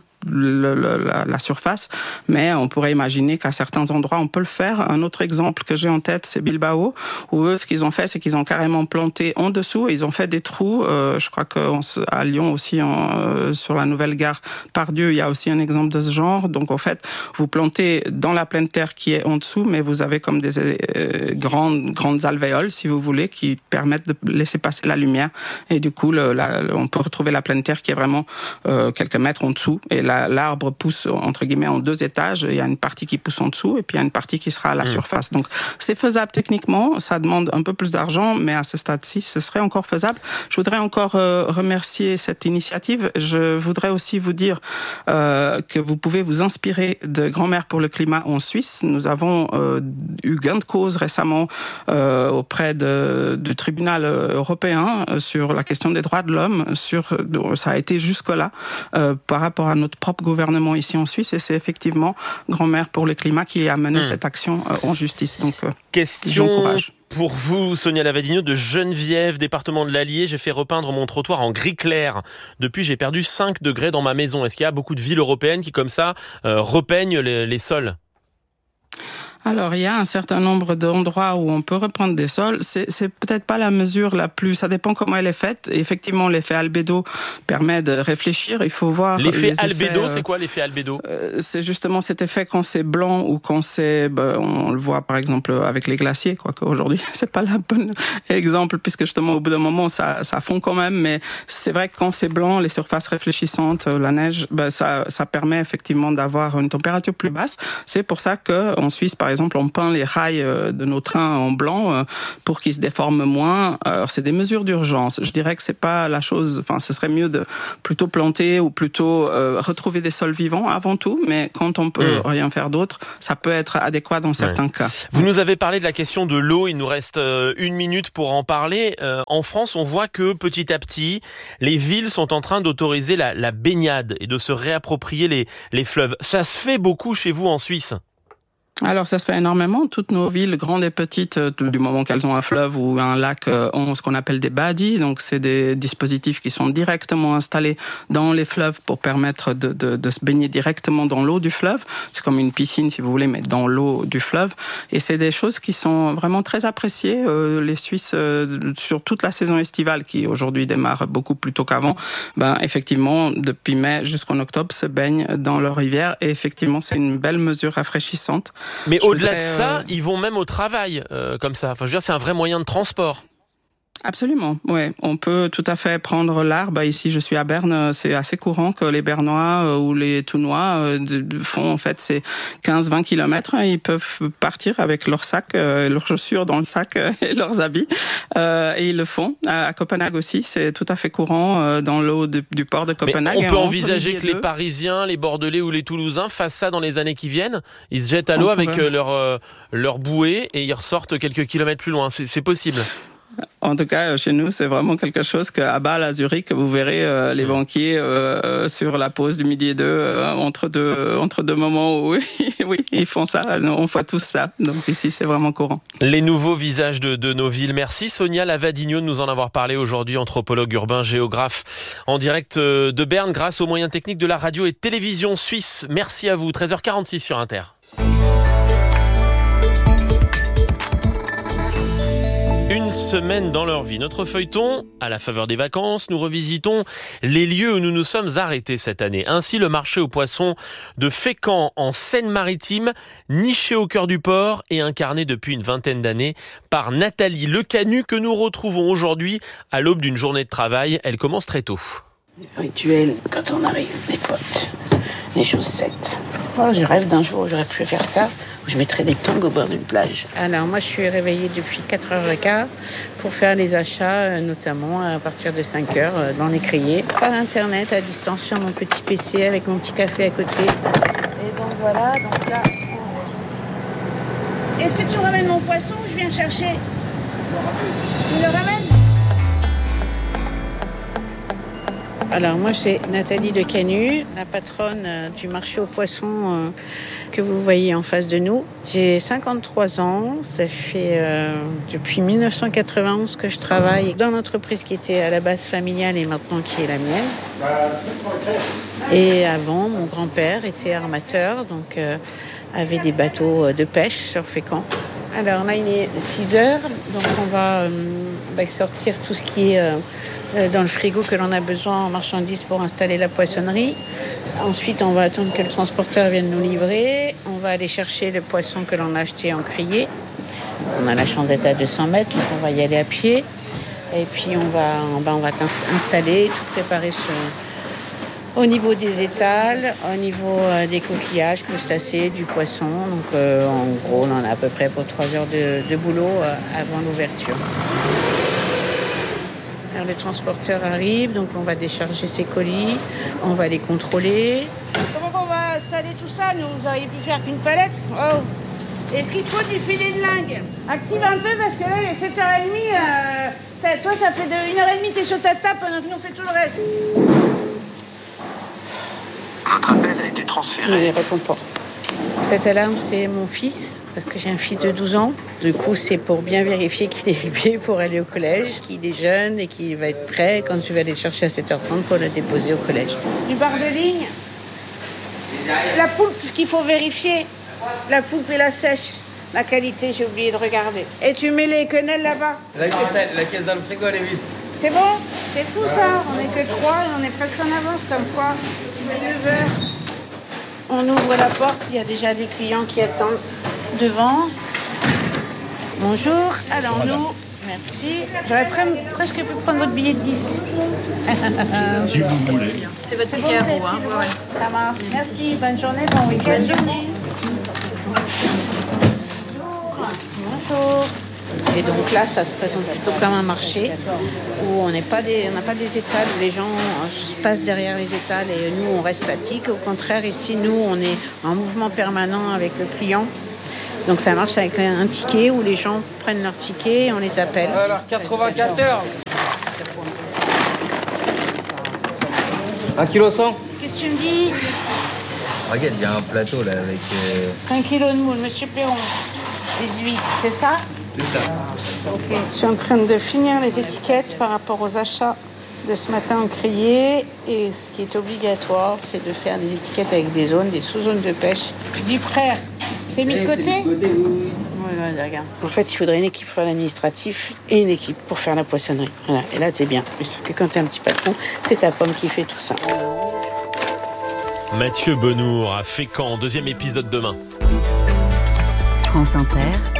la surface, mais on pourrait imaginer qu'à certains endroits on peut le faire. Un autre exemple que j'ai en tête, c'est Bilbao, où eux, ce qu'ils ont fait, c'est qu'ils ont carrément planté en dessous et ils ont fait des trous. Je crois qu'à Lyon aussi, sur la nouvelle gare Pardieu, il y a aussi un exemple de ce genre. Donc en fait, vous plantez dans la pleine terre qui est en dessous, mais vous avez comme des grandes alvéoles, si vous voulez, qui permettent de laisser passer la lumière. Et du coup, on peut retrouver la pleine terre qui est vraiment quelques mètres en dessous. Et l'arbre pousse, entre guillemets, en 2 étages. Il y a une partie qui pousse en dessous et puis il y a une partie qui sera à la surface. Donc, c'est faisable techniquement. Ça demande un peu plus d'argent, mais à ce stade-ci, ce serait encore faisable. Je voudrais encore remercier cette initiative. Je voudrais aussi vous dire que vous pouvez vous inspirer de Grand-Mère pour le Climat en Suisse. Nous avons eu gain de cause récemment auprès du tribunal européen sur la question des droits de l'homme. Ça a été jusque-là par rapport à notre propre gouvernement ici en Suisse, et c'est effectivement Grand-mère pour le climat qui a mené cette action en justice. Donc, j'encourage. Pour vous, Sonia Lavadino de Geneviève, département de l'Allier, j'ai fait repeindre mon trottoir en gris clair. Depuis, j'ai perdu 5 degrés dans ma maison. Est-ce qu'il y a beaucoup de villes européennes qui, comme ça, repeignent les sols ? Alors, il y a un certain nombre d'endroits où on peut reprendre des sols. C'est peut-être pas la mesure la plus... Ça dépend comment elle est faite. Et effectivement, l'effet albédo permet de réfléchir. Il faut voir... L'effet albédo, c'est quoi l'effet albédo ? C'est justement cet effet quand c'est blanc ou quand c'est... on le voit par exemple avec les glaciers, quoique aujourd'hui, c'est pas la bonne exemple, puisque justement, au bout d'un moment, ça fond quand même. Mais c'est vrai que quand c'est blanc, les surfaces réfléchissantes, la neige, ça permet effectivement d'avoir une température plus basse. C'est pour ça qu'en Suisse, par exemple, on peint les rails de nos trains en blanc pour qu'ils se déforment moins. Alors, c'est des mesures d'urgence. Je dirais que c'est pas la chose... Enfin, ce serait mieux de plutôt planter ou plutôt retrouver des sols vivants avant tout. Mais quand on peut rien faire d'autre, ça peut être adéquat dans certains cas. Vous nous avez parlé de la question de l'eau. Il nous reste 1 minute pour en parler. En France, on voit que petit à petit, les villes sont en train d'autoriser la baignade et de se réapproprier les fleuves. Ça se fait beaucoup chez vous en Suisse ? Alors, ça se fait énormément. Toutes nos villes, grandes et petites, du moment qu'elles ont un fleuve ou un lac, ont ce qu'on appelle des badis. Donc, c'est des dispositifs qui sont directement installés dans les fleuves pour permettre de se baigner directement dans l'eau du fleuve. C'est comme une piscine, si vous voulez, mais dans l'eau du fleuve. Et c'est des choses qui sont vraiment très appréciées. Les Suisses, sur toute la saison estivale, qui aujourd'hui démarre beaucoup plus tôt qu'avant, effectivement, depuis mai jusqu'en octobre, se baignent dans leur rivière. Et effectivement, c'est une belle mesure rafraîchissante. Mais au-delà de ça, ils vont même au travail comme ça. Enfin, je veux dire, c'est un vrai moyen de transport. Absolument, ouais. On peut tout à fait prendre l'art. Ici, je suis à Berne, c'est assez courant que les Bernois ou les Tounois font en fait ces 15-20 kilomètres. Ils peuvent partir avec leur sac, leurs chaussures dans le sac et leurs habits. Et ils le font. À Copenhague aussi, c'est tout à fait courant dans l'eau du port de Copenhague. Mais on peut envisager que les Parisiens, les Bordelais ou les Toulousains fassent ça dans les années qui viennent. Ils se jettent à l'eau avec leur bouée et ils ressortent quelques kilomètres plus loin. C'est possible. En tout cas, chez nous, c'est vraiment quelque chose qu'à Bâle, à Zurich, vous verrez les banquiers sur la pause du midi et deux, entre deux moments où oui, ils font ça. On fait tous ça. Donc ici, c'est vraiment courant. Les nouveaux visages de nos villes. Merci Sonia Lavadino de nous en avoir parlé aujourd'hui, anthropologue urbain, géographe, en direct de Berne, grâce aux moyens techniques de la radio et télévision suisse. Merci à vous. 13h46 sur Inter. Une semaine dans leur vie. Notre feuilleton, à la faveur des vacances, nous revisitons les lieux où nous nous sommes arrêtés cette année. Ainsi, le marché aux poissons de Fécamp en Seine-Maritime, niché au cœur du port et incarné depuis une vingtaine d'années par Nathalie Lecanu, que nous retrouvons aujourd'hui à l'aube d'une journée de travail. Elle commence très tôt. Rituel, quand on arrive, les potes, les chaussettes. Oh, je rêve d'un jour où j'aurais pu faire ça. Je mettrais des tongs au bord d'une plage. Alors moi, je suis réveillée depuis 4h15 pour faire les achats, notamment à partir de 5h dans l'écrier. Par Internet, à distance, sur mon petit PC, avec mon petit café à côté. Et donc voilà, donc là... Est-ce que tu me ramènes mon poisson ou je viens chercher ? Tu me le ramènes ? Alors moi, c'est Nathalie Lecanu, la patronne du marché aux poissons que vous voyez en face de nous. J'ai 53 ans, ça fait depuis 1991 que je travaille dans l'entreprise qui était à la base familiale et maintenant qui est la mienne. Et avant, mon grand-père était armateur, donc avait des bateaux de pêche sur Fécamp. Alors là, il est 6h, donc on va sortir tout ce qui est dans le frigo que l'on a besoin en marchandises pour installer la poissonnerie. Ensuite, on va attendre que le transporteur vienne nous livrer. On va aller chercher le poisson que l'on a acheté en criée. On a la chandette à 200 mètres, donc on va y aller à pied. Et puis on va installer, tout préparer au niveau des étals, au niveau des coquillages, crustacés, du poisson. Donc en gros, on en a à peu près pour 3 heures de boulot avant l'ouverture. Alors, les transporteurs arrivent, donc on va décharger ces colis, on va les contrôler. Comment on va installer tout ça? Vous auriez pu faire qu'une palette. Oh. Est-ce qu'il faut du filet de lingue? Active un peu parce que là, il est 7h30. Toi, ça fait 1h30 t'es sur ta table pendant que nous on fait tout le reste. Votre appel a été transféré. Mais il ne répond pas. Cette alarme, c'est mon fils, parce que j'ai un fils de 12 ans. Du coup, c'est pour bien vérifier qu'il est élevé pour aller au collège, qu'il est jeune et qu'il va être prêt quand je vais aller le chercher à 7h30 pour le déposer au collège. Du barre de ligne. La poulpe qu'il faut vérifier. La poulpe et la sèche. La qualité, j'ai oublié de regarder. Et tu mets les quenelles là-bas. La caisse dans le frigo, elle est vide. C'est bon? C'est fou ça. On est que 3 et on est presque en avance comme quoi. 9h. On ouvre la porte, il y a déjà des clients qui attendent devant. Bonjour, allons-nous. Merci. J'aurais presque pu prendre votre billet de 10. Si vous voulez. C'est votre ticket à vous, hein. Ouais. Ça marche. Merci, bonne journée, bon week-end. Bonjour. Et donc là, ça se présente plutôt comme un marché où on n'a pas des étals où les gens passent derrière les étals et nous, on reste statique. Au contraire, ici, nous, on est en mouvement permanent avec le client. Donc ça marche avec un ticket où les gens prennent leur ticket et on les appelle. Alors, 94. 1,1 kg. Qu'est-ce que tu me dis? Regarde, il y a un plateau là avec... 5 kilos de moule, monsieur Perron. Les huîtres, c'est ça? C'est ça. Okay. Je suis en train de finir les étiquettes par rapport aux achats de ce matin en crié. Et ce qui est obligatoire, c'est de faire des étiquettes avec des zones, des sous-zones de pêche. Du frère, c'est mis de côté? Oui. Voilà, regarde. En fait, il faudrait une équipe pour l'administratif et une équipe pour faire la poissonnerie. Voilà. Et là, t'es bien. Mais sauf que quand t'es un petit patron, c'est ta pomme qui fait tout ça. Mathieu Benour à Fécamp, 2e épisode demain. France Inter.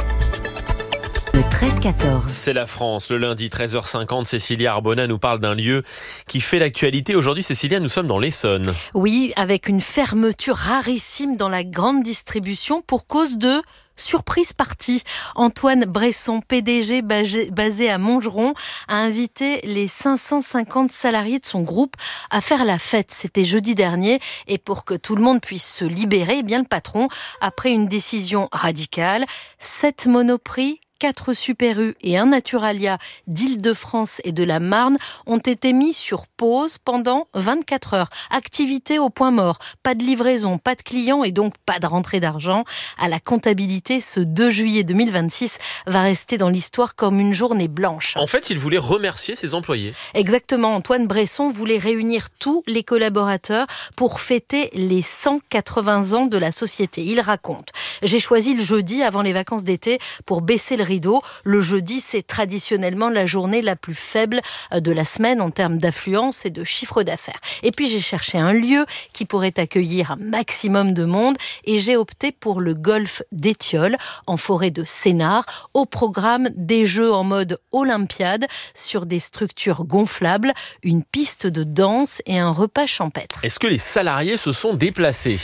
Le 13-14. C'est la France. Le lundi 13h50, Cécilia Arbona nous parle d'un lieu qui fait l'actualité. Aujourd'hui, Cécilia, nous sommes dans l'Essonne. Oui, avec une fermeture rarissime dans la grande distribution pour cause de... surprise partie. Antoine Bresson, PDG basé à Montgeron, a invité les 550 salariés de son groupe à faire la fête. C'était jeudi dernier. Et pour que tout le monde puisse se libérer, eh bien le patron a pris une décision radicale. 7 Monoprix, 4 Super U et un Naturalia d'Île-de-France et de la Marne ont été mis sur pause pendant 24 heures. Activité au point mort. Pas de livraison, pas de clients et donc pas de rentrée d'argent. À la comptabilité, ce 2 juillet 2026 va rester dans l'histoire comme une journée blanche. En fait, il voulait remercier ses employés. Exactement. Antoine Bresson voulait réunir tous les collaborateurs pour fêter les 180 ans de la société. Il raconte: j'ai choisi le jeudi avant les vacances d'été pour baisser le rideau. Le jeudi, c'est traditionnellement la journée la plus faible de la semaine en termes d'affluence et de chiffre d'affaires. Et puis j'ai cherché un lieu qui pourrait accueillir un maximum de monde et j'ai opté pour le golf d'Étiole en forêt de Sénart. Au programme, des jeux en mode Olympiade sur des structures gonflables, une piste de danse et un repas champêtre. Est-ce que les salariés se sont déplacés?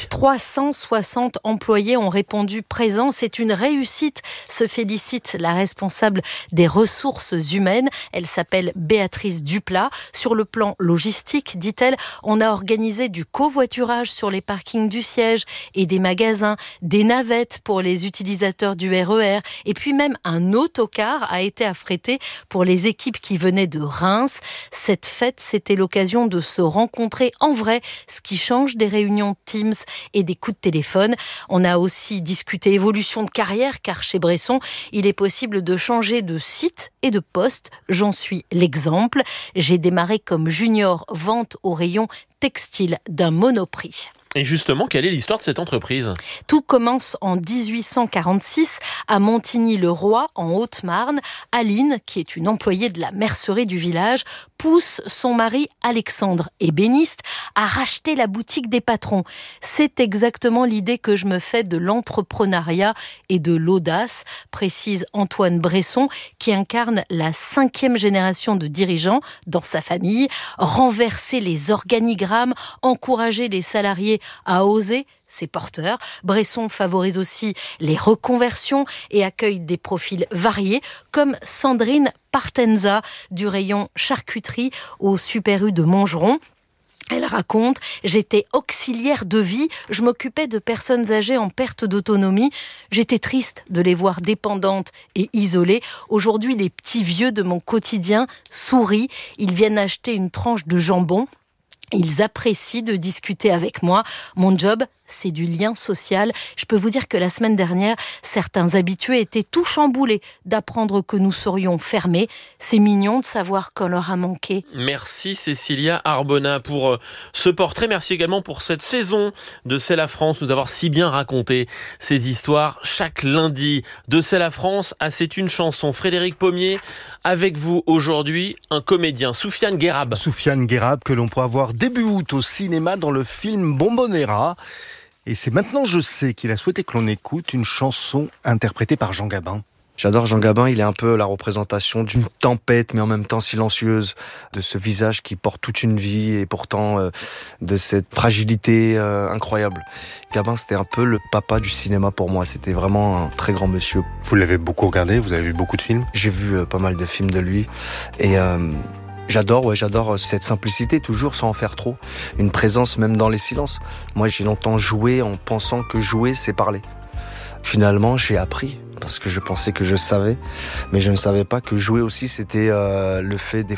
360 employés ont répondu présents. C'est une réussite, se félicite la responsable des ressources humaines. Elle s'appelle Béatrice Duplat. Sur le plan logistique, dit-elle, on a organisé du covoiturage sur les parkings du siège et des magasins, des navettes pour les utilisateurs du RER et puis même un autocar a été affrété pour les équipes qui venaient de Reims. Cette fête, c'était l'occasion de se rencontrer en vrai, ce qui change des réunions Teams et des coups de téléphone. On a aussi discuté évolution de carrière car chez Bresson, il est possible de changer de site et de poste. J'en suis l'exemple. J'ai démarré comme junior vente au rayon textile d'un Monoprix. Et justement, quelle est l'histoire de cette entreprise? Tout commence en 1846 à Montigny-le-Roi, en Haute-Marne. Aline, qui est une employée de la mercerie du village, pousse son mari Alexandre, ébéniste, à racheter la boutique des patrons. C'est exactement l'idée que je me fais de l'entrepreneuriat et de l'audace, précise Antoine Bresson, qui incarne la 5e génération de dirigeants dans sa famille. Renverser les organigrammes, encourager les salariés à oser, c'est porteur. Bresson favorise aussi les reconversions et accueille des profils variés, comme Sandrine Partenza du rayon charcuterie au Super U de Montgeron. Elle raconte: j'étais auxiliaire de vie, je m'occupais de personnes âgées en perte d'autonomie. J'étais triste de les voir dépendantes et isolées. Aujourd'hui, les petits vieux de mon quotidien sourient. Ils viennent acheter une tranche de jambon. Ils apprécient de discuter avec moi. Mon job, c'est du lien social. Je peux vous dire que la semaine dernière, certains habitués étaient tout chamboulés d'apprendre que nous serions fermés. C'est mignon de savoir qu'on leur a manqué. Merci Cécilia Arbona pour ce portrait. Merci également pour cette saison de C'est la France, nous avoir si bien raconté ces histoires chaque lundi. De C'est la France à C'est une chanson. Frédéric Pommier, avec vous aujourd'hui, un comédien, Soufiane Guérab. Soufiane Guérab que l'on pourra voir début août au cinéma dans le film Bombonera. Et c'est maintenant je sais qu'il a souhaité que l'on écoute une chanson interprétée par Jean Gabin. J'adore Jean Gabin, il est un peu la représentation d'une tempête, mais en même temps silencieuse, de ce visage qui porte toute une vie et pourtant de cette fragilité incroyable. Gabin, c'était un peu le papa du cinéma pour moi, c'était vraiment un très grand monsieur. Vous l'avez beaucoup regardé, vous avez vu beaucoup de films ? J'ai vu pas mal de films de lui et... J'adore cette simplicité, toujours sans en faire trop. Une présence même dans les silences. Moi, j'ai longtemps joué en pensant que jouer, c'est parler. Finalement, j'ai appris, parce que je pensais que je savais, mais je ne savais pas que jouer aussi, c'était le fait des